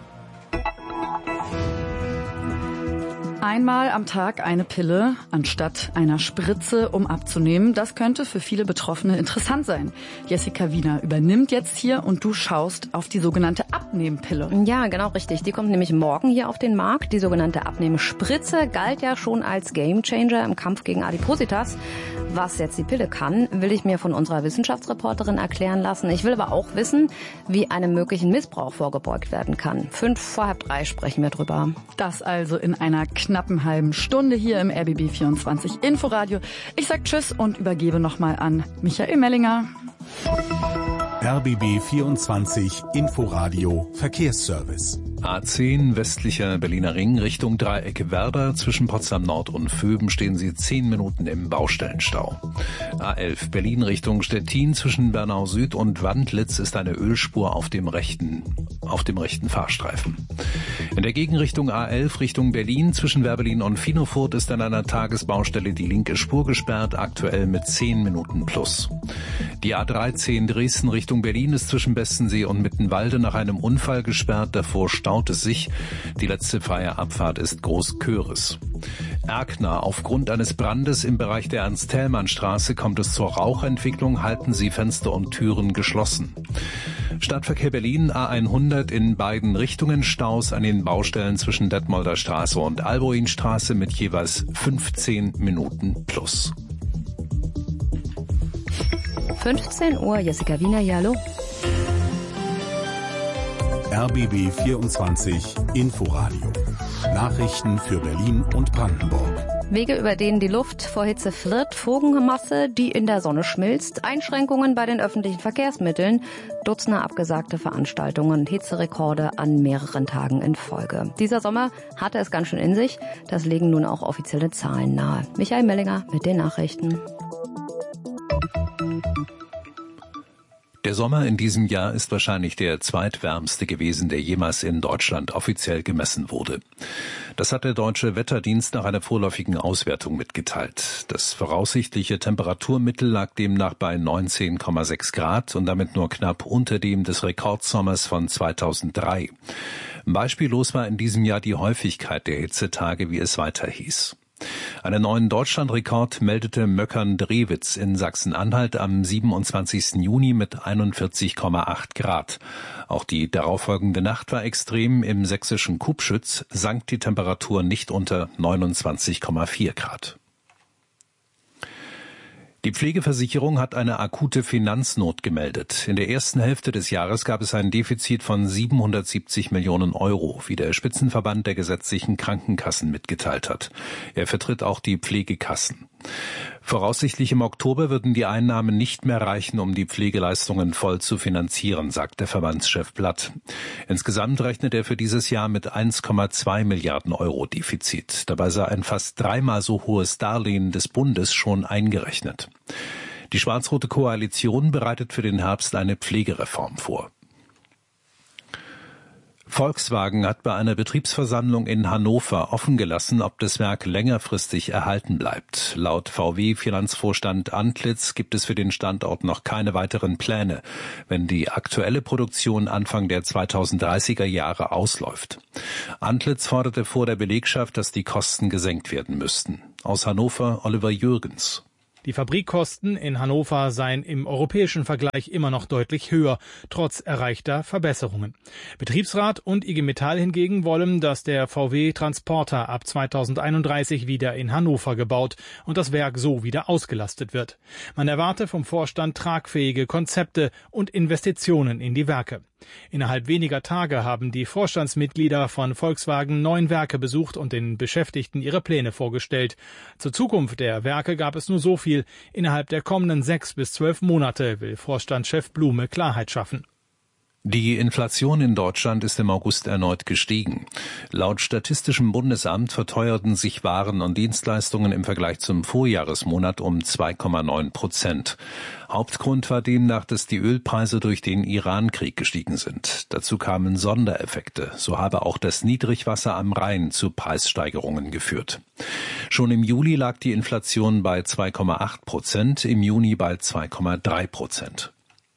Einmal am Tag eine Pille anstatt einer Spritze, um abzunehmen. Das könnte für viele Betroffene interessant sein. Jessica Wiener übernimmt jetzt hier und du schaust auf die sogenannte Abnehmpille. Ja, genau richtig. Die kommt nämlich morgen hier auf den Markt. Die sogenannte Abnehmspritze galt ja schon als Gamechanger im Kampf gegen Adipositas. Was jetzt die Pille kann, will ich mir von unserer Wissenschaftsreporterin erklären lassen. Ich will aber auch wissen, wie einem möglichen Missbrauch vorgebeugt werden kann. Fünf vor halb drei sprechen wir drüber. Das also in einer knappen halben Stunde hier im R B B vierundzwanzig Inforadio. Ich sag Tschüss und übergebe nochmal an Michael Mellinger. R B B vierundzwanzig Inforadio Verkehrsservice. A zehn westlicher Berliner Ring Richtung Dreieck Werder. Zwischen Potsdam Nord und Vöben stehen Sie zehn Minuten im Baustellenstau. A elf Berlin Richtung Stettin. Zwischen Bernau Süd und Wandlitz ist eine Ölspur auf dem rechten, auf dem rechten Fahrstreifen. In der Gegenrichtung A elf Richtung Berlin. Zwischen Werbelin und Finofurt ist an einer Tagesbaustelle die linke Spur gesperrt, aktuell mit zehn Minuten plus. Die A dreizehn Dresden Richtung Berlin ist zwischen Bestensee und Mittenwalde nach einem Unfall gesperrt. Davor staut es sich. Die letzte freie Abfahrt ist Großköris. Erkner. Aufgrund eines Brandes im Bereich der Ernst-Thälmann-Straße kommt es zur Rauchentwicklung. Halten Sie Fenster und Türen geschlossen. Stadtverkehr Berlin A hundert in beiden Richtungen. Staus an den Baustellen zwischen Detmolder Straße und Alboinstraße mit jeweils fünfzehn Minuten plus. fünfzehn Uhr, Jessica Wiener, ja, hallo. R B B vierundzwanzig Inforadio. Nachrichten für Berlin und Brandenburg. Wege, über denen die Luft vor Hitze flirrt, Funkenmasse, die in der Sonne schmilzt, Einschränkungen bei den öffentlichen Verkehrsmitteln, Dutzende abgesagte Veranstaltungen, Hitzerekorde an mehreren Tagen in Folge. Dieser Sommer hatte es ganz schön in sich, das legen nun auch offizielle Zahlen nahe. Michael Mellinger mit den Nachrichten. Der Sommer in diesem Jahr ist wahrscheinlich der zweitwärmste gewesen, der jemals in Deutschland offiziell gemessen wurde. Das hat der Deutsche Wetterdienst nach einer vorläufigen Auswertung mitgeteilt. Das voraussichtliche Temperaturmittel lag demnach bei neunzehn Komma sechs Grad und damit nur knapp unter dem des Rekordsommers von zweitausenddrei. Beispiellos war in diesem Jahr die Häufigkeit der Hitzetage, wie es weiter hieß. Einen neuen Deutschlandrekord meldete Möckern-Drewitz in Sachsen-Anhalt am siebenundzwanzigsten Juni mit einundvierzig Komma acht Grad. Auch die darauffolgende Nacht war extrem. Im sächsischen Kubschütz sank die Temperatur nicht unter neunundzwanzig Komma vier Grad. Die Pflegeversicherung hat eine akute Finanznot gemeldet. In der ersten Hälfte des Jahres gab es ein Defizit von siebenhundertsiebzig Millionen Euro, wie der Spitzenverband der gesetzlichen Krankenkassen mitgeteilt hat. Er vertritt auch die Pflegekassen. Voraussichtlich im Oktober würden die Einnahmen nicht mehr reichen, um die Pflegeleistungen voll zu finanzieren, sagt der Verbandschef Blatt. Insgesamt rechnet er für dieses Jahr mit eins Komma zwei Milliarden Euro Defizit. Dabei sei ein fast dreimal so hohes Darlehen des Bundes schon eingerechnet. Die schwarz-rote Koalition bereitet für den Herbst eine Pflegereform vor. Volkswagen hat bei einer Betriebsversammlung in Hannover offen gelassen, ob das Werk längerfristig erhalten bleibt. Laut V W-Finanzvorstand Antlitz gibt es für den Standort noch keine weiteren Pläne, wenn die aktuelle Produktion Anfang der zweitausenddreißiger Jahre ausläuft. Antlitz forderte vor der Belegschaft, dass die Kosten gesenkt werden müssten. Aus Hannover Oliver Jürgens. Die Fabrikkosten in Hannover seien im europäischen Vergleich immer noch deutlich höher, trotz erreichter Verbesserungen. Betriebsrat und I G Metall hingegen wollen, dass der V W-Transporter ab zweitausendeinunddreißig wieder in Hannover gebaut und das Werk so wieder ausgelastet wird. Man erwarte vom Vorstand tragfähige Konzepte und Investitionen in die Werke. Innerhalb weniger Tage haben die Vorstandsmitglieder von Volkswagen neun Werke besucht und den Beschäftigten ihre Pläne vorgestellt. Zur Zukunft der Werke gab es nur so viel. Innerhalb der kommenden sechs bis zwölf Monate will Vorstandschef Blume Klarheit schaffen. Die Inflation in Deutschland ist im August erneut gestiegen. Laut Statistischem Bundesamt verteuerten sich Waren und Dienstleistungen im Vergleich zum Vorjahresmonat um zwei Komma neun Prozent. Hauptgrund war demnach, dass die Ölpreise durch den Iran-Krieg gestiegen sind. Dazu kamen Sondereffekte. So habe auch das Niedrigwasser am Rhein zu Preissteigerungen geführt. Schon im Juli lag die Inflation bei zwei Komma acht Prozent, im Juni bei zwei Komma drei Prozent.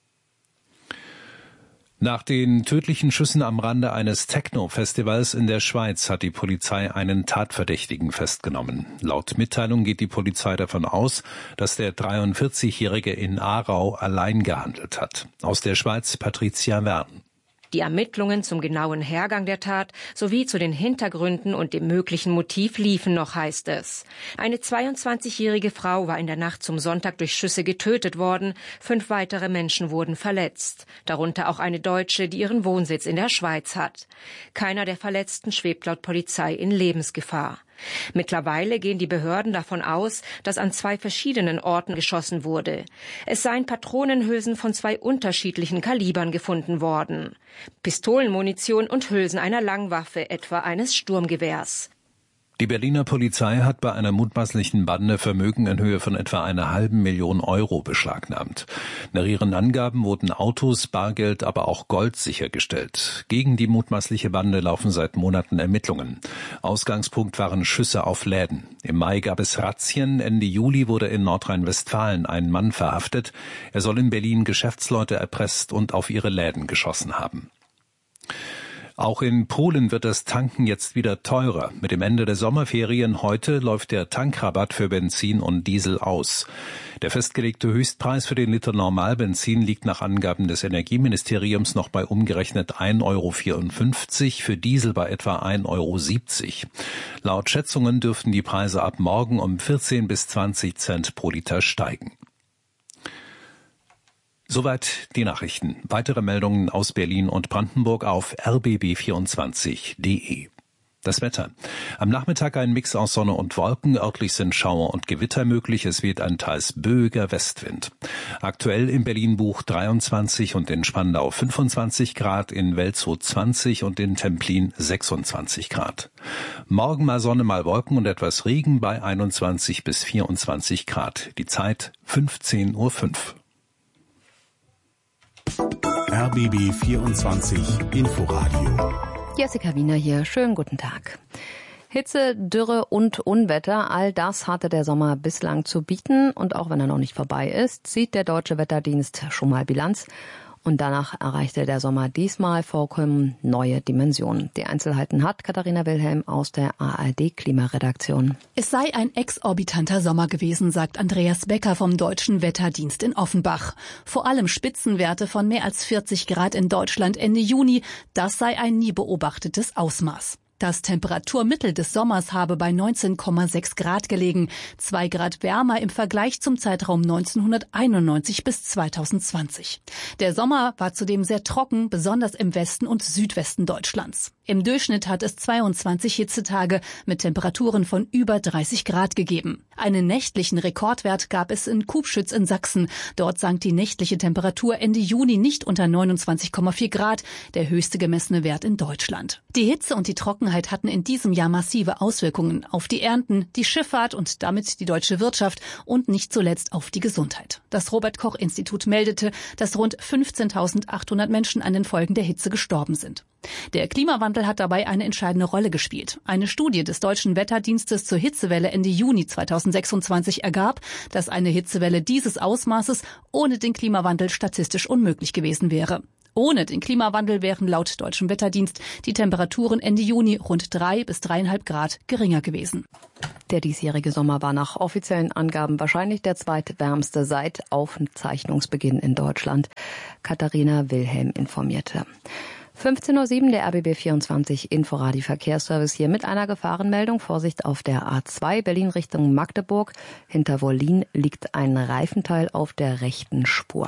Nach den tödlichen Schüssen am Rande eines Techno-Festivals in der Schweiz hat die Polizei einen Tatverdächtigen festgenommen. Laut Mitteilung geht die Polizei davon aus, dass der dreiundvierzigjährige in Aarau allein gehandelt hat. Aus der Schweiz Patricia Wern. Die Ermittlungen zum genauen Hergang der Tat sowie zu den Hintergründen und dem möglichen Motiv liefen noch, heißt es. Eine zweiundzwanzigjährige Frau war in der Nacht zum Sonntag durch Schüsse getötet worden. Fünf weitere Menschen wurden verletzt. Darunter auch eine Deutsche, die ihren Wohnsitz in der Schweiz hat. Keiner der Verletzten schwebt laut Polizei in Lebensgefahr. Mittlerweile gehen die Behörden davon aus, dass an zwei verschiedenen Orten geschossen wurde. Es seien Patronenhülsen von zwei unterschiedlichen Kalibern gefunden worden. Pistolenmunition und Hülsen einer Langwaffe, etwa eines Sturmgewehrs. Die Berliner Polizei hat bei einer mutmaßlichen Bande Vermögen in Höhe von etwa einer halben Million Euro beschlagnahmt. Nach ihren Angaben wurden Autos, Bargeld, aber auch Gold sichergestellt. Gegen die mutmaßliche Bande laufen seit Monaten Ermittlungen. Ausgangspunkt waren Schüsse auf Läden. Im Mai gab es Razzien. Ende Juli wurde in Nordrhein-Westfalen ein Mann verhaftet. Er soll in Berlin Geschäftsleute erpresst und auf ihre Läden geschossen haben. Auch in Polen wird das Tanken jetzt wieder teurer. Mit dem Ende der Sommerferien heute läuft der Tankrabatt für Benzin und Diesel aus. Der festgelegte Höchstpreis für den Liter Normalbenzin liegt nach Angaben des Energieministeriums noch bei umgerechnet ein Euro vierundfünfzig, für Diesel bei etwa ein Euro siebzig. Laut Schätzungen dürften die Preise ab morgen um vierzehn bis zwanzig Cent pro Liter steigen. Soweit die Nachrichten. Weitere Meldungen aus Berlin und Brandenburg auf r b b vierundzwanzig punkt d e. Das Wetter. Am Nachmittag ein Mix aus Sonne und Wolken. Örtlich sind Schauer und Gewitter möglich. Es weht ein teils böiger Westwind. Aktuell in Berlin-Buch dreiundzwanzig und in Spandau fünfundzwanzig Grad, in Welzow zwanzig und in Templin sechsundzwanzig Grad. Morgen mal Sonne, mal Wolken und etwas Regen bei einundzwanzig bis vierundzwanzig Grad. Die Zeit fünfzehn Uhr fünf. R B B vierundzwanzig Inforadio. Jessica Wiener hier. Schönen guten Tag. Hitze, Dürre und Unwetter, all das hatte der Sommer bislang zu bieten. Und auch wenn er noch nicht vorbei ist, zieht der Deutsche Wetterdienst schon mal Bilanz. Und danach erreichte der Sommer diesmal vollkommen neue Dimensionen. Die Einzelheiten hat Katharina Wilhelm aus der A R D-Klimaredaktion. Es sei ein exorbitanter Sommer gewesen, sagt Andreas Becker vom Deutschen Wetterdienst in Offenbach. Vor allem Spitzenwerte von mehr als vierzig Grad in Deutschland Ende Juni. Das sei ein nie beobachtetes Ausmaß. Das Temperaturmittel des Sommers habe bei neunzehn Komma sechs Grad gelegen, zwei Grad wärmer im Vergleich zum Zeitraum neunzehnhunderteinundneunzig bis zweitausendzwanzig. Der Sommer war zudem sehr trocken, besonders im Westen und Südwesten Deutschlands. Im Durchschnitt hat es zweiundzwanzig Hitzetage mit Temperaturen von über dreißig Grad gegeben. Einen nächtlichen Rekordwert gab es in Kubschütz in Sachsen. Dort sank die nächtliche Temperatur Ende Juni nicht unter neunundzwanzig Komma vier Grad, der höchste gemessene Wert in Deutschland. Die Hitze und die Trockenheit hatten in diesem Jahr massive Auswirkungen auf die Ernten, die Schifffahrt und damit die deutsche Wirtschaft und nicht zuletzt auf die Gesundheit. Das Robert-Koch-Institut meldete, dass rund fünfzehntausendachthundert Menschen an den Folgen der Hitze gestorben sind. Der Klimawandel hat dabei eine entscheidende Rolle gespielt. Eine Studie des Deutschen Wetterdienstes zur Hitzewelle Ende Juni zweitausendsechsundzwanzig ergab, dass eine Hitzewelle dieses Ausmaßes ohne den Klimawandel statistisch unmöglich gewesen wäre. Ohne den Klimawandel wären laut Deutschem Wetterdienst die Temperaturen Ende Juni rund drei bis dreieinhalb Grad geringer gewesen. Der diesjährige Sommer war nach offiziellen Angaben wahrscheinlich der zweitwärmste seit Aufzeichnungsbeginn in Deutschland. Katharina Wilhelm informierte. fünfzehn Uhr sieben, der R B B vierundzwanzig Inforadio Verkehrsservice hier mit einer Gefahrenmeldung. Vorsicht auf der A zwei Berlin Richtung Magdeburg. Hinter Wollin liegt ein Reifenteil auf der rechten Spur.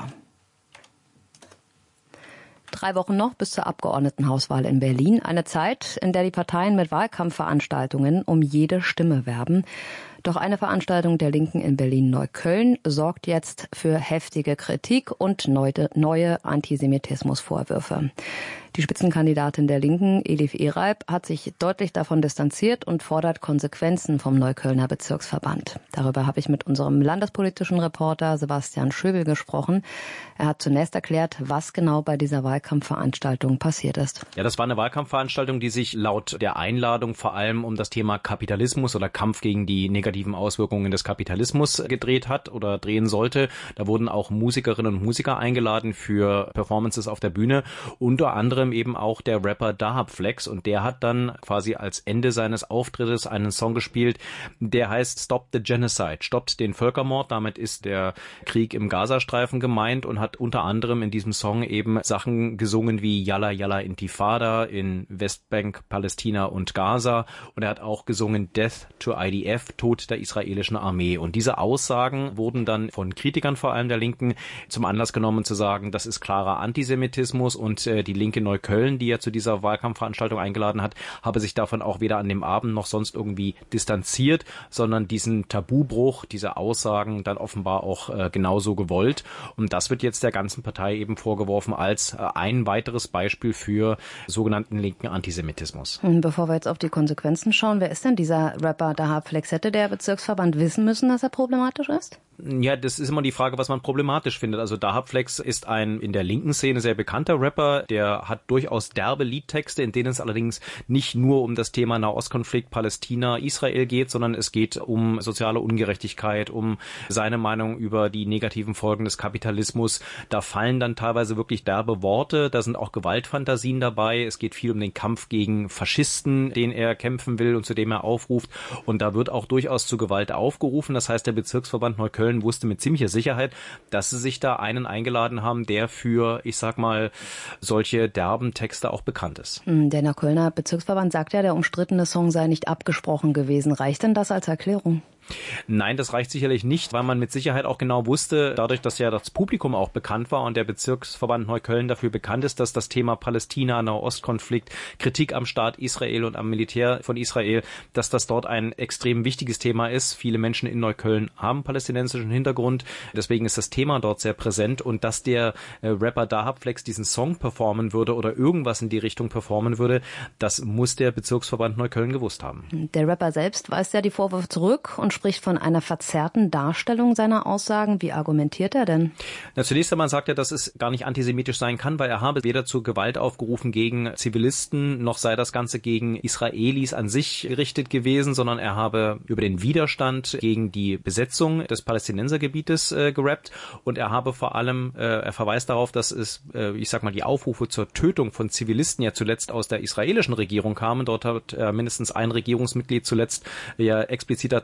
Drei Wochen noch bis zur Abgeordnetenhauswahl in Berlin. Eine Zeit, in der die Parteien mit Wahlkampfveranstaltungen um jede Stimme werben. Doch eine Veranstaltung der Linken in Berlin-Neukölln sorgt jetzt für heftige Kritik und neue, neue Antisemitismusvorwürfe. Die Spitzenkandidatin der Linken, Elif Ereib, hat sich deutlich davon distanziert und fordert Konsequenzen vom Neuköllner Bezirksverband. Darüber habe ich mit unserem landespolitischen Reporter Sebastian Schöbel gesprochen. Er hat zunächst erklärt, was genau bei dieser Wahlkampfveranstaltung passiert ist. Ja, das war eine Wahlkampfveranstaltung, die sich laut der Einladung vor allem um das Thema Kapitalismus oder Kampf gegen die negativen Auswirkungen des Kapitalismus gedreht hat oder drehen sollte. Da wurden auch Musikerinnen und Musiker eingeladen für Performances auf der Bühne, unter anderem eben auch der Rapper Dahab Flex, und der hat dann quasi als Ende seines Auftrittes einen Song gespielt, der heißt Stop the Genocide, stoppt den Völkermord. Damit ist der Krieg im Gazastreifen gemeint und hat unter anderem in diesem Song eben Sachen gesungen wie Yalla Yalla Intifada in Westbank, Palästina und Gaza, und er hat auch gesungen Death to I D F, Tod der israelischen Armee. Und diese Aussagen wurden dann von Kritikern vor allem der Linken zum Anlass genommen zu sagen, das ist klarer Antisemitismus, und äh, die Linke Neukölln, die ja zu dieser Wahlkampfveranstaltung eingeladen hat, habe sich davon auch weder an dem Abend noch sonst irgendwie distanziert, sondern diesen Tabubruch, diese Aussagen dann offenbar auch äh, genauso gewollt. Und das wird jetzt der ganzen Partei eben vorgeworfen als äh, ein weiteres Beispiel für sogenannten linken Antisemitismus. Bevor wir jetzt auf die Konsequenzen schauen, wer ist denn dieser Rapper Dahab Flex? Hätte der Bezirksverband wissen müssen, dass er problematisch ist? Ja, das ist immer die Frage, was man problematisch findet. Also Dahab Flex ist ein in der linken Szene sehr bekannter Rapper, der hat durchaus derbe Liedtexte, in denen es allerdings nicht nur um das Thema Nahostkonflikt Palästina, Israel geht, sondern es geht um soziale Ungerechtigkeit, um seine Meinung über die negativen Folgen des Kapitalismus. Da fallen dann teilweise wirklich derbe Worte, da sind auch Gewaltfantasien dabei. Es geht viel um den Kampf gegen Faschisten, den er kämpfen will und zu dem er aufruft. Und da wird auch durchaus zu Gewalt aufgerufen. Das heißt, der Bezirksverband Neukölln wusste mit ziemlicher Sicherheit, dass sie sich da einen eingeladen haben, der für, ich sag mal, solche derben Texte auch bekannt ist. Der Neuköllner Bezirksverband sagt ja, der umstrittene Song sei nicht abgesprochen gewesen. Reicht denn das als Erklärung? Nein, das reicht sicherlich nicht, weil man mit Sicherheit auch genau wusste, dadurch, dass ja das Publikum auch bekannt war und der Bezirksverband Neukölln dafür bekannt ist, dass das Thema Palästina, Nahostkonflikt, Kritik am Staat Israel und am Militär von Israel, dass das dort ein extrem wichtiges Thema ist. Viele Menschen in Neukölln haben palästinensischen Hintergrund, deswegen ist das Thema dort sehr präsent, und dass der äh, Rapper Dahab Flex diesen Song performen würde oder irgendwas in die Richtung performen würde, das muss der Bezirksverband Neukölln gewusst haben. Der Rapper selbst weist ja die Vorwürfe zurück und spricht von einer verzerrten Darstellung seiner Aussagen. Wie argumentiert er denn? Na, zunächst einmal sagt er, dass es gar nicht antisemitisch sein kann, weil er habe weder zu Gewalt aufgerufen gegen Zivilisten, noch sei das Ganze gegen Israelis an sich gerichtet gewesen, sondern er habe über den Widerstand gegen die Besetzung des Palästinensergebietes äh, gerappt, und er habe vor allem, äh, er verweist darauf, dass es, äh, ich sag mal, die Aufrufe zur Tötung von Zivilisten ja zuletzt aus der israelischen Regierung kamen. Dort hat äh, mindestens ein Regierungsmitglied zuletzt ja explizit dazu aufgerufen,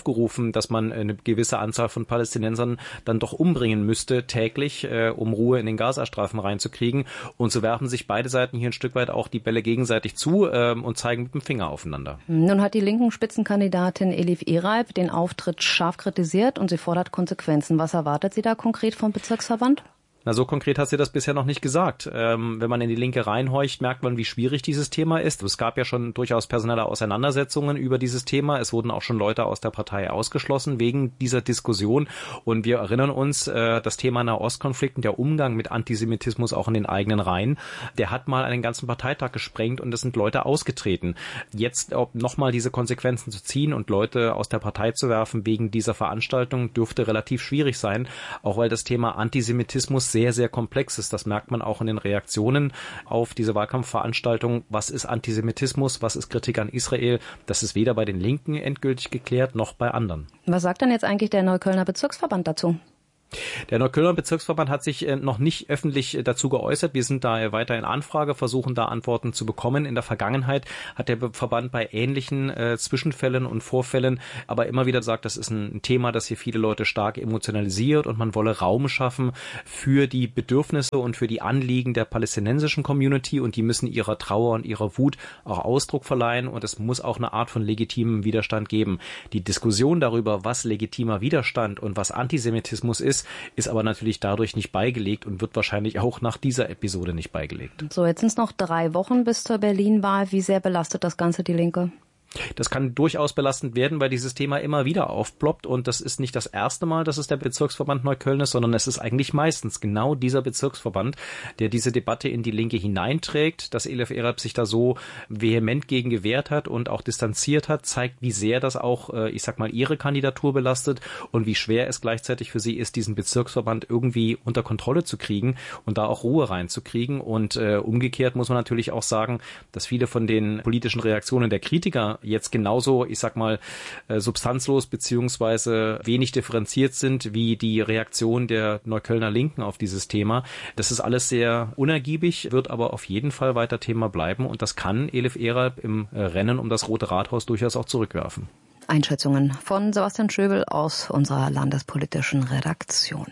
aufgerufen, dass man eine gewisse Anzahl von Palästinensern dann doch umbringen müsste täglich, äh, um Ruhe in den Gazastreifen reinzukriegen. Und so werfen sich beide Seiten hier ein Stück weit auch die Bälle gegenseitig zu äh, und zeigen mit dem Finger aufeinander. Nun hat die linken Spitzenkandidatin Elif Ereib den Auftritt scharf kritisiert und sie fordert Konsequenzen. Was erwartet sie da konkret vom Bezirksverband? Na, so konkret hat sie das bisher noch nicht gesagt. Ähm, wenn man in die Linke reinhorcht, merkt man, wie schwierig dieses Thema ist. Es gab ja schon durchaus personelle Auseinandersetzungen über dieses Thema. Es wurden auch schon Leute aus der Partei ausgeschlossen wegen dieser Diskussion. Und wir erinnern uns, äh, das Thema Nahostkonflikt und der Umgang mit Antisemitismus auch in den eigenen Reihen, der hat mal einen ganzen Parteitag gesprengt und es sind Leute ausgetreten. Jetzt nochmal diese Konsequenzen zu ziehen und Leute aus der Partei zu werfen wegen dieser Veranstaltung, dürfte relativ schwierig sein, auch weil das Thema Antisemitismus sehr, sehr komplex ist. Das merkt man auch in den Reaktionen auf diese Wahlkampfveranstaltung. Was ist Antisemitismus? Was ist Kritik an Israel? Das ist weder bei den Linken endgültig geklärt, noch bei anderen. Was sagt denn jetzt eigentlich der Neuköllner Bezirksverband dazu? Der Neuköllner Bezirksverband hat sich noch nicht öffentlich dazu geäußert. Wir sind da weiter in Anfrage, versuchen da Antworten zu bekommen. In der Vergangenheit hat der Verband bei ähnlichen äh, Zwischenfällen und Vorfällen aber immer wieder gesagt, das ist ein Thema, das hier viele Leute stark emotionalisiert und man wolle Raum schaffen für die Bedürfnisse und für die Anliegen der palästinensischen Community und die müssen ihrer Trauer und ihrer Wut auch Ausdruck verleihen und es muss auch eine Art von legitimem Widerstand geben. Die Diskussion darüber, was legitimer Widerstand und was Antisemitismus ist, ist aber natürlich dadurch nicht beigelegt und wird wahrscheinlich auch nach dieser Episode nicht beigelegt. So, jetzt sind es noch drei Wochen bis zur Berlin-Wahl. Wie sehr belastet das Ganze die Linke? Das kann durchaus belastend werden, weil dieses Thema immer wieder aufploppt und das ist nicht das erste Mal, dass es der Bezirksverband Neukölln ist, sondern es ist eigentlich meistens genau dieser Bezirksverband, der diese Debatte in die Linke hineinträgt. Dass Elif Ereib sich da so vehement gegen gewehrt hat und auch distanziert hat, zeigt, wie sehr das auch, ich sag mal, ihre Kandidatur belastet und wie schwer es gleichzeitig für sie ist, diesen Bezirksverband irgendwie unter Kontrolle zu kriegen und da auch Ruhe reinzukriegen. Und äh, umgekehrt muss man natürlich auch sagen, dass viele von den politischen Reaktionen der Kritiker jetzt genauso, ich sag mal, substanzlos beziehungsweise wenig differenziert sind wie die Reaktion der Neuköllner Linken auf dieses Thema. Das ist alles sehr unergiebig, wird aber auf jeden Fall weiter Thema bleiben und das kann Elif Ereib im Rennen um das Rote Rathaus durchaus auch zurückwerfen. Einschätzungen von Sebastian Schöbel aus unserer landespolitischen Redaktion.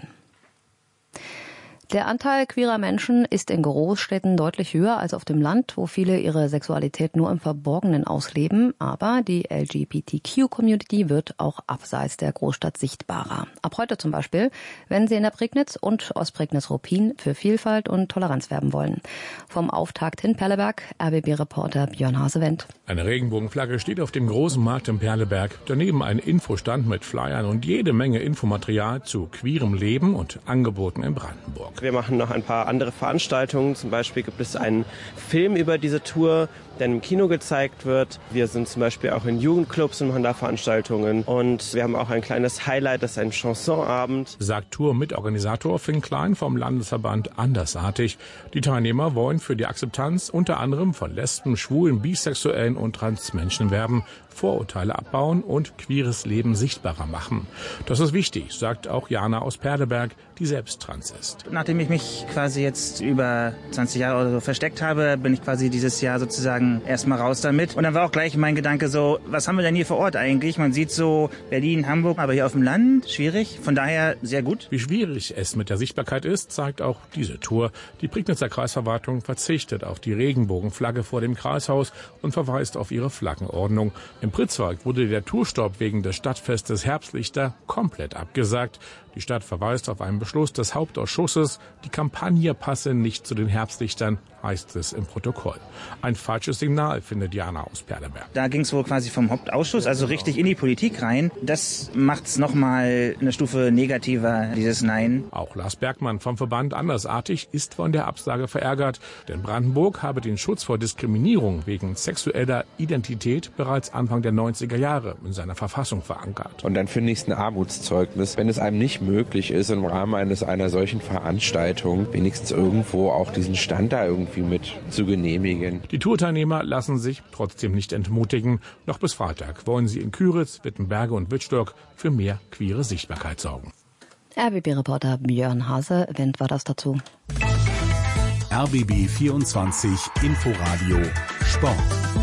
Der Anteil queerer Menschen ist in Großstädten deutlich höher als auf dem Land, wo viele ihre Sexualität nur im Verborgenen ausleben. Aber die L G B T Q-Community wird auch abseits der Großstadt sichtbarer. Ab heute zum Beispiel, wenn Sie in der Prignitz und Ostprignitz-Ruppin für Vielfalt und Toleranz werben wollen. Vom Auftakt in Perleberg, R B B-Reporter Björn Hasewendt. Eine Regenbogenflagge steht auf dem großen Markt in Perleberg. Daneben ein Infostand mit Flyern und jede Menge Infomaterial zu queerem Leben und Angeboten in Brandenburg. Wir machen noch ein paar andere Veranstaltungen. Zum Beispiel gibt es einen Film über diese Tour, der im Kino gezeigt wird. Wir sind zum Beispiel auch in Jugendclubs und machen da Veranstaltungen. Und wir haben auch ein kleines Highlight, das ist ein Chansonabend. Sagt Tour-Mitorganisator Finn Klein vom Landesverband Andersartig. Die Teilnehmer wollen für die Akzeptanz unter anderem von Lesben, Schwulen, Bisexuellen und Transmenschen werben, Vorurteile abbauen und queeres Leben sichtbarer machen. Das ist wichtig, sagt auch Jana aus Perleberg, die selbst trans ist. Nachdem ich mich quasi jetzt über zwanzig Jahre oder so versteckt habe, bin ich quasi dieses Jahr sozusagen erstmal raus damit. Und dann war auch gleich mein Gedanke so, was haben wir denn hier vor Ort eigentlich? Man sieht so Berlin, Hamburg, aber hier auf dem Land schwierig. Von daher sehr gut. Wie schwierig es mit der Sichtbarkeit ist, zeigt auch diese Tour. Die Prignitzer Kreisverwaltung verzichtet auf die Regenbogenflagge vor dem Kreishaus und verweist auf ihre Flaggenordnung. Im Pritzwalk wurde der Tourstopp wegen des Stadtfestes Herbstlichter komplett abgesagt. Die Stadt verweist auf einen Beschluss des Hauptausschusses. Die Kampagne passe nicht zu den Herbstlichtern, heißt es im Protokoll. Ein falsches Signal, findet Jana aus Perleberg. Da ging es wohl quasi vom Hauptausschuss, also richtig in die Politik rein. Das macht es nochmal eine Stufe negativer, dieses Nein. Auch Lars Bergmann vom Verband Andersartig ist von der Absage verärgert. Denn Brandenburg habe den Schutz vor Diskriminierung wegen sexueller Identität bereits Anfang der neunziger Jahre in seiner Verfassung verankert. Und dann finde ich es ein Armutszeugnis, wenn es einem nicht möglich ist, im Rahmen eines einer solchen Veranstaltung wenigstens irgendwo auch diesen Stand da irgendwie mit zu genehmigen. Die Tourteilnehmer lassen sich trotzdem nicht entmutigen. Noch bis Freitag wollen sie in Küritz, Wittenberge und Wittstock für mehr queere Sichtbarkeit sorgen. R B B-Reporter Björn Hasewendt war das dazu. R B B vierundzwanzig Inforadio Sport.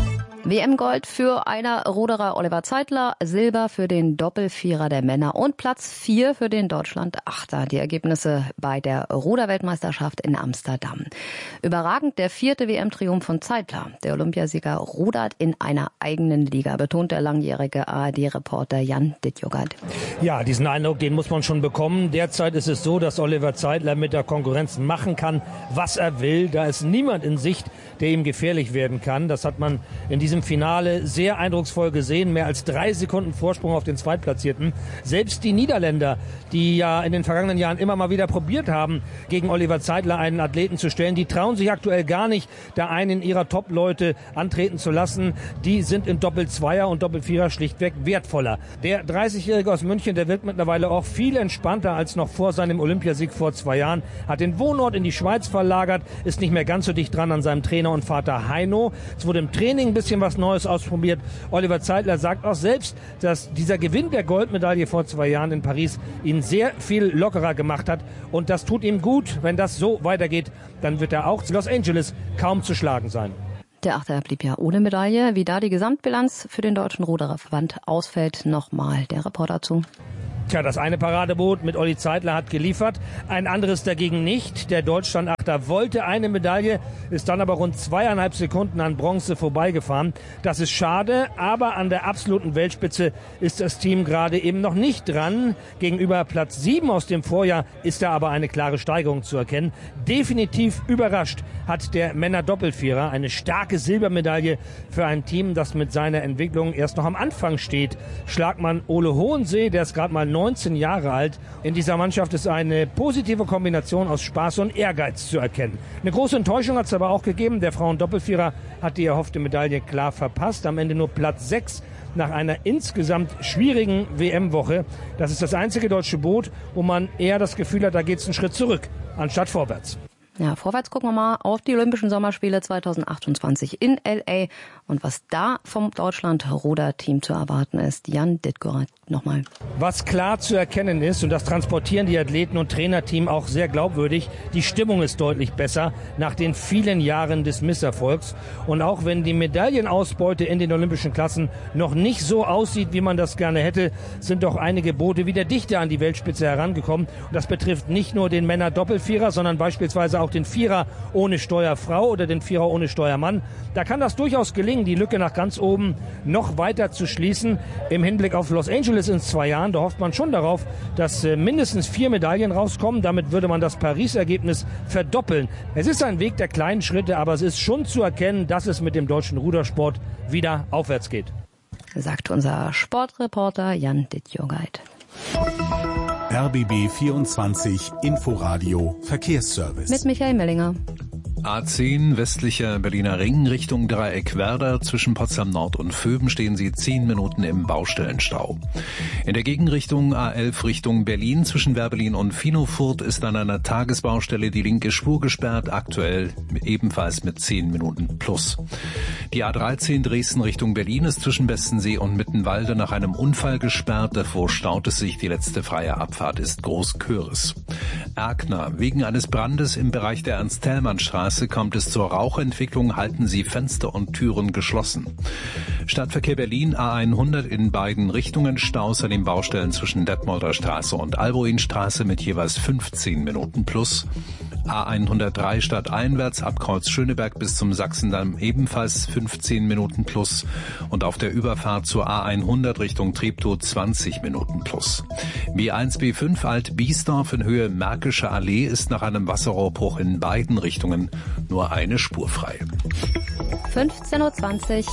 W M-Gold für einer Ruderer Oliver Zeitler, Silber für den Doppelvierer der Männer und Platz vier für den Deutschland-Achter. Die Ergebnisse bei der Ruderweltmeisterschaft in Amsterdam. Überragend der vierte W M-Triumph von Zeitler. Der Olympiasieger rudert in einer eigenen Liga, betont der langjährige A R D-Reporter Jan Dittjogert. Ja, diesen Eindruck, den muss man schon bekommen. Derzeit ist es so, dass Oliver Zeitler mit der Konkurrenz machen kann, was er will. Da ist niemand in Sicht, der ihm gefährlich werden kann. Das hat man in diesem Finale sehr eindrucksvoll gesehen. Mehr als drei Sekunden Vorsprung auf den Zweitplatzierten. Selbst die Niederländer, die ja in den vergangenen Jahren immer mal wieder probiert haben, gegen Oliver Zeitler einen Athleten zu stellen, die trauen sich aktuell gar nicht, da einen ihrer Top-Leute antreten zu lassen. Die sind in Doppel-Zweier und Doppel-Vierer schlichtweg wertvoller. Der dreißigjährige aus München, der wirkt mittlerweile auch viel entspannter als noch vor seinem Olympiasieg vor zwei Jahren, hat den Wohnort in die Schweiz verlagert, ist nicht mehr ganz so dicht dran an seinem Trainer und Vater Heino. Es wurde im Training ein bisschen was Neues ausprobiert. Oliver Zeitler sagt auch selbst, dass dieser Gewinn der Goldmedaille vor zwei Jahren in Paris ihn sehr viel lockerer gemacht hat. Und das tut ihm gut. Wenn das so weitergeht, dann wird er auch zu Los Angeles kaum zu schlagen sein. Der Achter blieb ja ohne Medaille. Wie da die Gesamtbilanz für den Deutschen Rudererverband ausfällt, nochmal der Reporter zu. Tja, das eine Paradeboot mit Olli Zeitler hat geliefert, ein anderes dagegen nicht. Der Deutschland-Achter wollte eine Medaille, ist dann aber rund zweieinhalb Sekunden an Bronze vorbeigefahren. Das ist schade, aber an der absoluten Weltspitze ist das Team gerade eben noch nicht dran. Gegenüber Platz sieben aus dem Vorjahr ist da aber eine klare Steigerung zu erkennen. Definitiv überrascht hat der Männer-Doppelvierer eine starke Silbermedaille für ein Team, das mit seiner Entwicklung erst noch am Anfang steht. Schlagmann Ole Hohensee, der ist gerade mal neunzehn Jahre alt. In dieser Mannschaft ist eine positive Kombination aus Spaß und Ehrgeiz zu erkennen. Eine große Enttäuschung hat es aber auch gegeben. Der Frauen-Doppelvierer hat die erhoffte Medaille klar verpasst. Am Ende nur Platz sechs nach einer insgesamt schwierigen W M-Woche. Das ist das einzige deutsche Boot, wo man eher das Gefühl hat, da geht es einen Schritt zurück, anstatt vorwärts. Ja, vorwärts gucken wir mal auf die Olympischen Sommerspiele zweitausendachtundzwanzig in L A und was da vom Deutschland-Ruder-Team zu erwarten ist. Jan Dittgorat nochmal. Was klar zu erkennen ist, und das transportieren die Athleten und Trainerteam auch sehr glaubwürdig, die Stimmung ist deutlich besser nach den vielen Jahren des Misserfolgs. Und auch wenn die Medaillenausbeute in den olympischen Klassen noch nicht so aussieht, wie man das gerne hätte, sind doch einige Boote wieder dichter an die Weltspitze herangekommen. Und das betrifft nicht nur den Männer-Doppelvierer, sondern beispielsweise auch auch den Vierer ohne Steuerfrau oder den Vierer ohne Steuermann. Da kann das durchaus gelingen, die Lücke nach ganz oben noch weiter zu schließen. Im Hinblick auf Los Angeles in zwei Jahren, da hofft man schon darauf, dass äh, mindestens vier Medaillen rauskommen. Damit würde man das Paris-Ergebnis verdoppeln. Es ist ein Weg der kleinen Schritte, aber es ist schon zu erkennen, dass es mit dem deutschen Rudersport wieder aufwärts geht. Sagt unser Sportreporter Jan Dittjogait. R B B vierundzwanzig Inforadio Verkehrsservice. Mit Michael Mellinger. A zehn westlicher Berliner Ring Richtung Dreieck-Werder. Zwischen Potsdam Nord und Vöben stehen Sie zehn Minuten im Baustellenstau. In der Gegenrichtung A elf Richtung Berlin zwischen Werbelin und Finofurt ist an einer Tagesbaustelle die linke Spur gesperrt, aktuell ebenfalls mit zehn Minuten plus. Die A dreizehn Dresden Richtung Berlin ist zwischen Bestensee und Mittenwalde nach einem Unfall gesperrt. Davor staut es sich. Die letzte freie Abfahrt ist Großköris. Erkner. Wegen eines Brandes im Bereich der Ernst-Thälmann-Straße kommt es zur Rauchentwicklung, halten Sie Fenster und Türen geschlossen. Stadtverkehr Berlin A hundert in beiden Richtungen, Staus an den Baustellen zwischen Detmolder Straße und Alboinstraße mit jeweils fünfzehn Minuten plus. A hundertdrei stadteinwärts ab Kreuz Schöneberg bis zum Sachsendamm ebenfalls fünfzehn Minuten plus und auf der Überfahrt zur A hundert Richtung Treptow zwanzig Minuten plus. B eins B fünf Alt-Biesdorf in Höhe Märkische Allee ist nach einem Wasserrohrbruch in beiden Richtungen nur eine Spur frei. fünfzehn Uhr zwanzig.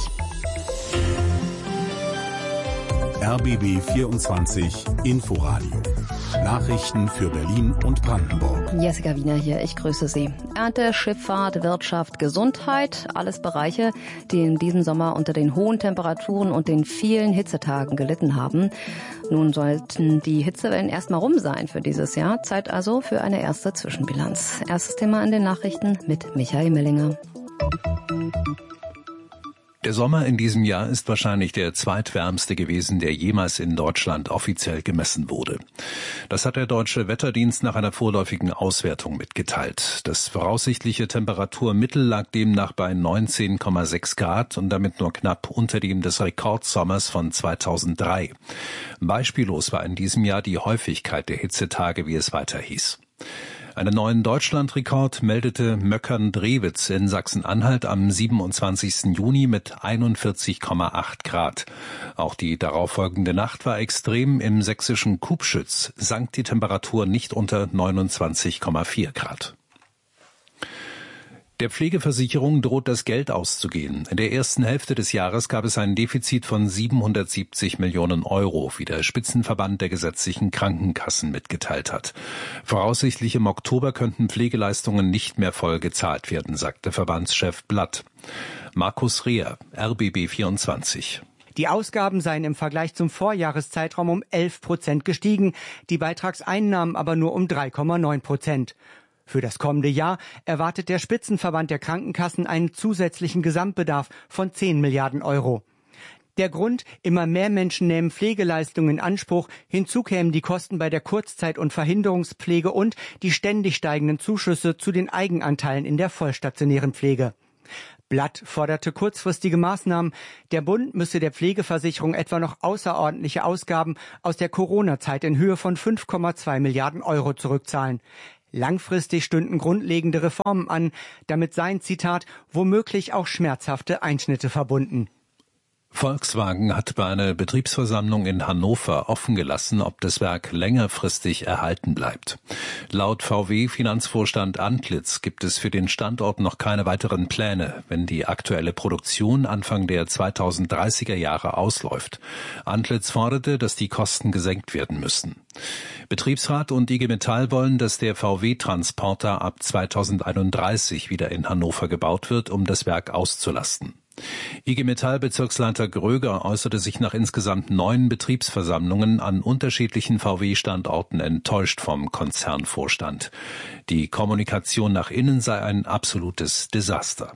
R B B vierundzwanzig Inforadio. Nachrichten für Berlin und Brandenburg. Jessica Wiener hier, ich grüße Sie. Ernte, Schifffahrt, Wirtschaft, Gesundheit, alles Bereiche, die in diesem Sommer unter den hohen Temperaturen und den vielen Hitzetagen gelitten haben. Nun sollten die Hitzewellen erstmal rum sein für dieses Jahr. Zeit also für eine erste Zwischenbilanz. Erstes Thema in den Nachrichten mit Michael Mellinger. Der Sommer in diesem Jahr ist wahrscheinlich der zweitwärmste gewesen, der jemals in Deutschland offiziell gemessen wurde. Das hat der Deutsche Wetterdienst nach einer vorläufigen Auswertung mitgeteilt. Das voraussichtliche Temperaturmittel lag demnach bei neunzehn Komma sechs Grad und damit nur knapp unter dem des Rekordsommers von zweitausenddrei. Beispiellos war in diesem Jahr die Häufigkeit der Hitzetage, wie es weiter hieß. Einen neuen Deutschlandrekord meldete Möckern-Drewitz in Sachsen-Anhalt am siebenundzwanzigsten Juni mit einundvierzig Komma acht Grad. Auch die darauffolgende Nacht war extrem. Im sächsischen Kubschütz sank die Temperatur nicht unter neunundzwanzig Komma vier Grad. Der Pflegeversicherung droht das Geld auszugehen. In der ersten Hälfte des Jahres gab es ein Defizit von siebenhundertsiebzig Millionen Euro, wie der Spitzenverband der gesetzlichen Krankenkassen mitgeteilt hat. Voraussichtlich im Oktober könnten Pflegeleistungen nicht mehr voll gezahlt werden, sagte Verbandschef Blatt. Markus Reher, R B B vierundzwanzig. Die Ausgaben seien im Vergleich zum Vorjahreszeitraum um elf Prozent gestiegen, die Beitragseinnahmen aber nur um drei Komma neun Prozent. Für das kommende Jahr erwartet der Spitzenverband der Krankenkassen einen zusätzlichen Gesamtbedarf von zehn Milliarden Euro. Der Grund: immer mehr Menschen nehmen Pflegeleistungen in Anspruch. Hinzu kämen die Kosten bei der Kurzzeit- und Verhinderungspflege und die ständig steigenden Zuschüsse zu den Eigenanteilen in der vollstationären Pflege. Blatt forderte kurzfristige Maßnahmen. Der Bund müsse der Pflegeversicherung etwa noch außerordentliche Ausgaben aus der Corona-Zeit in Höhe von fünf Komma zwei Milliarden Euro zurückzahlen. Langfristig stünden grundlegende Reformen an. Damit seien, Zitat, womöglich auch schmerzhafte Einschnitte verbunden. Volkswagen hat bei einer Betriebsversammlung in Hannover offen gelassen, ob das Werk längerfristig erhalten bleibt. Laut V W-Finanzvorstand Antlitz gibt es für den Standort noch keine weiteren Pläne, wenn die aktuelle Produktion Anfang der zweitausenddreißiger Jahre ausläuft. Antlitz forderte, dass die Kosten gesenkt werden müssen. Betriebsrat und I G Metall wollen, dass der V W-Transporter ab zweitausendeinunddreißig wieder in Hannover gebaut wird, um das Werk auszulasten. I G Metall-Bezirksleiter Gröger äußerte sich nach insgesamt neun Betriebsversammlungen an unterschiedlichen V W-Standorten enttäuscht vom Konzernvorstand. Die Kommunikation nach innen sei ein absolutes Desaster.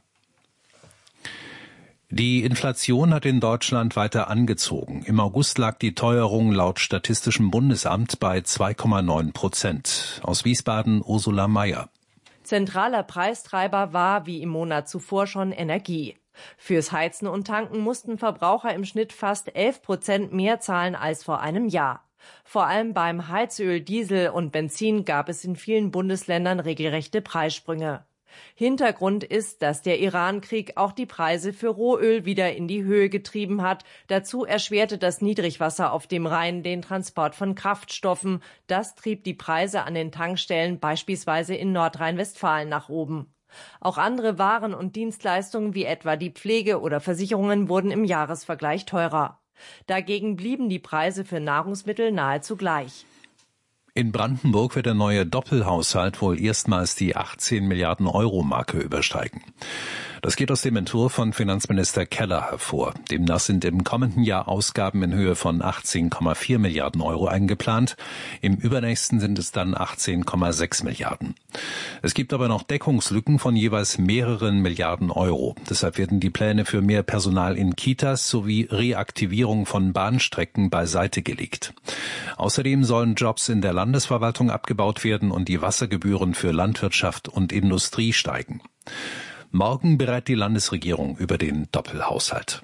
Die Inflation hat in Deutschland weiter angezogen. Im August lag die Teuerung laut Statistischem Bundesamt bei zwei Komma neun Prozent. Aus Wiesbaden Ursula Mayer. Zentraler Preistreiber war wie im Monat zuvor schon Energie. Fürs Heizen und Tanken mussten Verbraucher im Schnitt fast elf Prozent mehr zahlen als vor einem Jahr. Vor allem beim Heizöl, Diesel und Benzin gab es in vielen Bundesländern regelrechte Preissprünge. Hintergrund ist, dass der Iran-Krieg auch die Preise für Rohöl wieder in die Höhe getrieben hat. Dazu erschwerte das Niedrigwasser auf dem Rhein den Transport von Kraftstoffen. Das trieb die Preise an den Tankstellen beispielsweise in Nordrhein-Westfalen nach oben. Auch andere Waren und Dienstleistungen wie etwa die Pflege oder Versicherungen wurden im Jahresvergleich teurer. Dagegen blieben die Preise für Nahrungsmittel nahezu gleich. In Brandenburg wird der neue Doppelhaushalt wohl erstmals die achtzehn Milliarden Euro Marke übersteigen. Das geht aus dem Entwurf von Finanzminister Keller hervor. Demnach sind im kommenden Jahr Ausgaben in Höhe von achtzehn Komma vier Milliarden Euro eingeplant. Im übernächsten sind es dann achtzehn Komma sechs Milliarden. Es gibt aber noch Deckungslücken von jeweils mehreren Milliarden Euro. Deshalb werden die Pläne für mehr Personal in Kitas sowie Reaktivierung von Bahnstrecken beiseite gelegt. Außerdem sollen Jobs in der Landesverwaltung abgebaut werden und die Wassergebühren für Landwirtschaft und Industrie steigen. Morgen berät die Landesregierung über den Doppelhaushalt.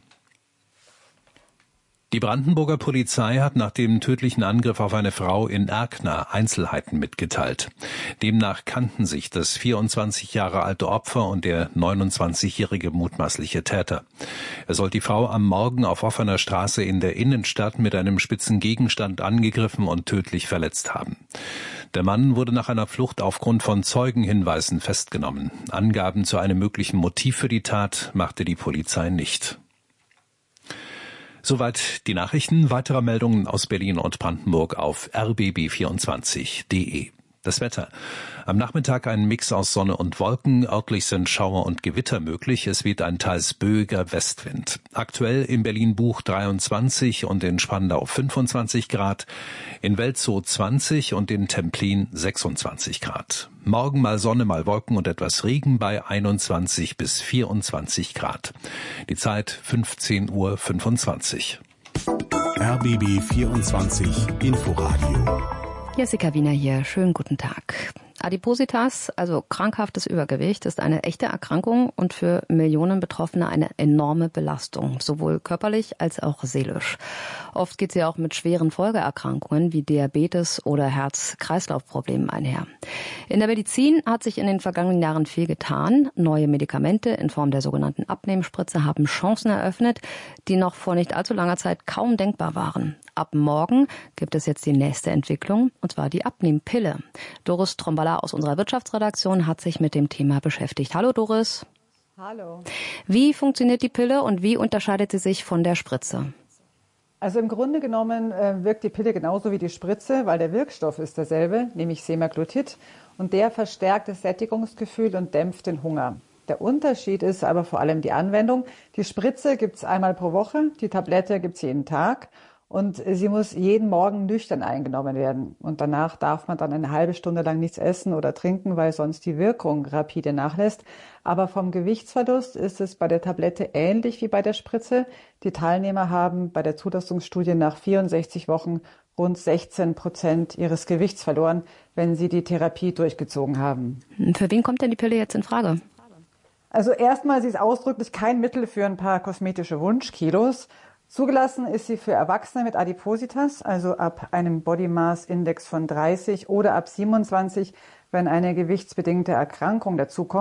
Die Brandenburger Polizei hat nach dem tödlichen Angriff auf eine Frau in Erkner Einzelheiten mitgeteilt. Demnach kannten sich das vierundzwanzig Jahre alte Opfer und der neunundzwanzigjährige mutmaßliche Täter. Er soll die Frau am Morgen auf offener Straße in der Innenstadt mit einem spitzen Gegenstand angegriffen und tödlich verletzt haben. Der Mann wurde nach einer Flucht aufgrund von Zeugenhinweisen festgenommen. Angaben zu einem möglichen Motiv für die Tat machte die Polizei nicht. Soweit die Nachrichten. Weitere Meldungen aus Berlin und Brandenburg auf r b b vierundzwanzig punkt d e. Das Wetter. Am Nachmittag ein Mix aus Sonne und Wolken. Örtlich sind Schauer und Gewitter möglich. Es weht ein teils böiger Westwind. Aktuell in Berlin-Buch dreiundzwanzig und in Spandau fünfundzwanzig Grad. In Welzow zwanzig und in Templin sechsundzwanzig Grad. Morgen mal Sonne, mal Wolken und etwas Regen bei einundzwanzig bis vierundzwanzig Grad. Die Zeit fünfzehn Uhr fünfundzwanzig. R B B vierundzwanzig Inforadio. Jessica Wiener hier, schönen guten Tag. Adipositas, also krankhaftes Übergewicht, ist eine echte Erkrankung und für Millionen Betroffene eine enorme Belastung, sowohl körperlich als auch seelisch. Oft geht sie auch mit schweren Folgeerkrankungen wie Diabetes oder Herz-Kreislauf-Problemen einher. In der Medizin hat sich in den vergangenen Jahren viel getan. Neue Medikamente in Form der sogenannten Abnehmspritze haben Chancen eröffnet, die noch vor nicht allzu langer Zeit kaum denkbar waren. Ab morgen gibt es jetzt die nächste Entwicklung, und zwar die Abnehmpille. Doris Tromballa aus unserer Wirtschaftsredaktion hat sich mit dem Thema beschäftigt. Hallo Doris. Hallo. Wie funktioniert die Pille und wie unterscheidet sie sich von der Spritze? Also im Grunde genommen äh, wirkt die Pille genauso wie die Spritze, weil der Wirkstoff ist derselbe, nämlich Semaglutid, und der verstärkt das Sättigungsgefühl und dämpft den Hunger. Der Unterschied ist aber vor allem die Anwendung. Die Spritze gibt es einmal pro Woche, die Tablette gibt es jeden Tag. Und sie muss jeden Morgen nüchtern eingenommen werden. Und danach darf man dann eine halbe Stunde lang nichts essen oder trinken, weil sonst die Wirkung rapide nachlässt. Aber vom Gewichtsverlust ist es bei der Tablette ähnlich wie bei der Spritze. Die Teilnehmer haben bei der Zulassungsstudie nach vierundsechzig Wochen rund sechzehn Prozent ihres Gewichts verloren, wenn sie die Therapie durchgezogen haben. Für wen kommt denn die Pille jetzt in Frage? Also erstmal, sie ist ausdrücklich kein Mittel für ein paar kosmetische Wunschkilos. Zugelassen ist sie für Erwachsene mit Adipositas, also ab einem Body Mass Index von dreißig oder ab siebenundzwanzig, wenn eine gewichtsbedingte Erkrankung dazukommt.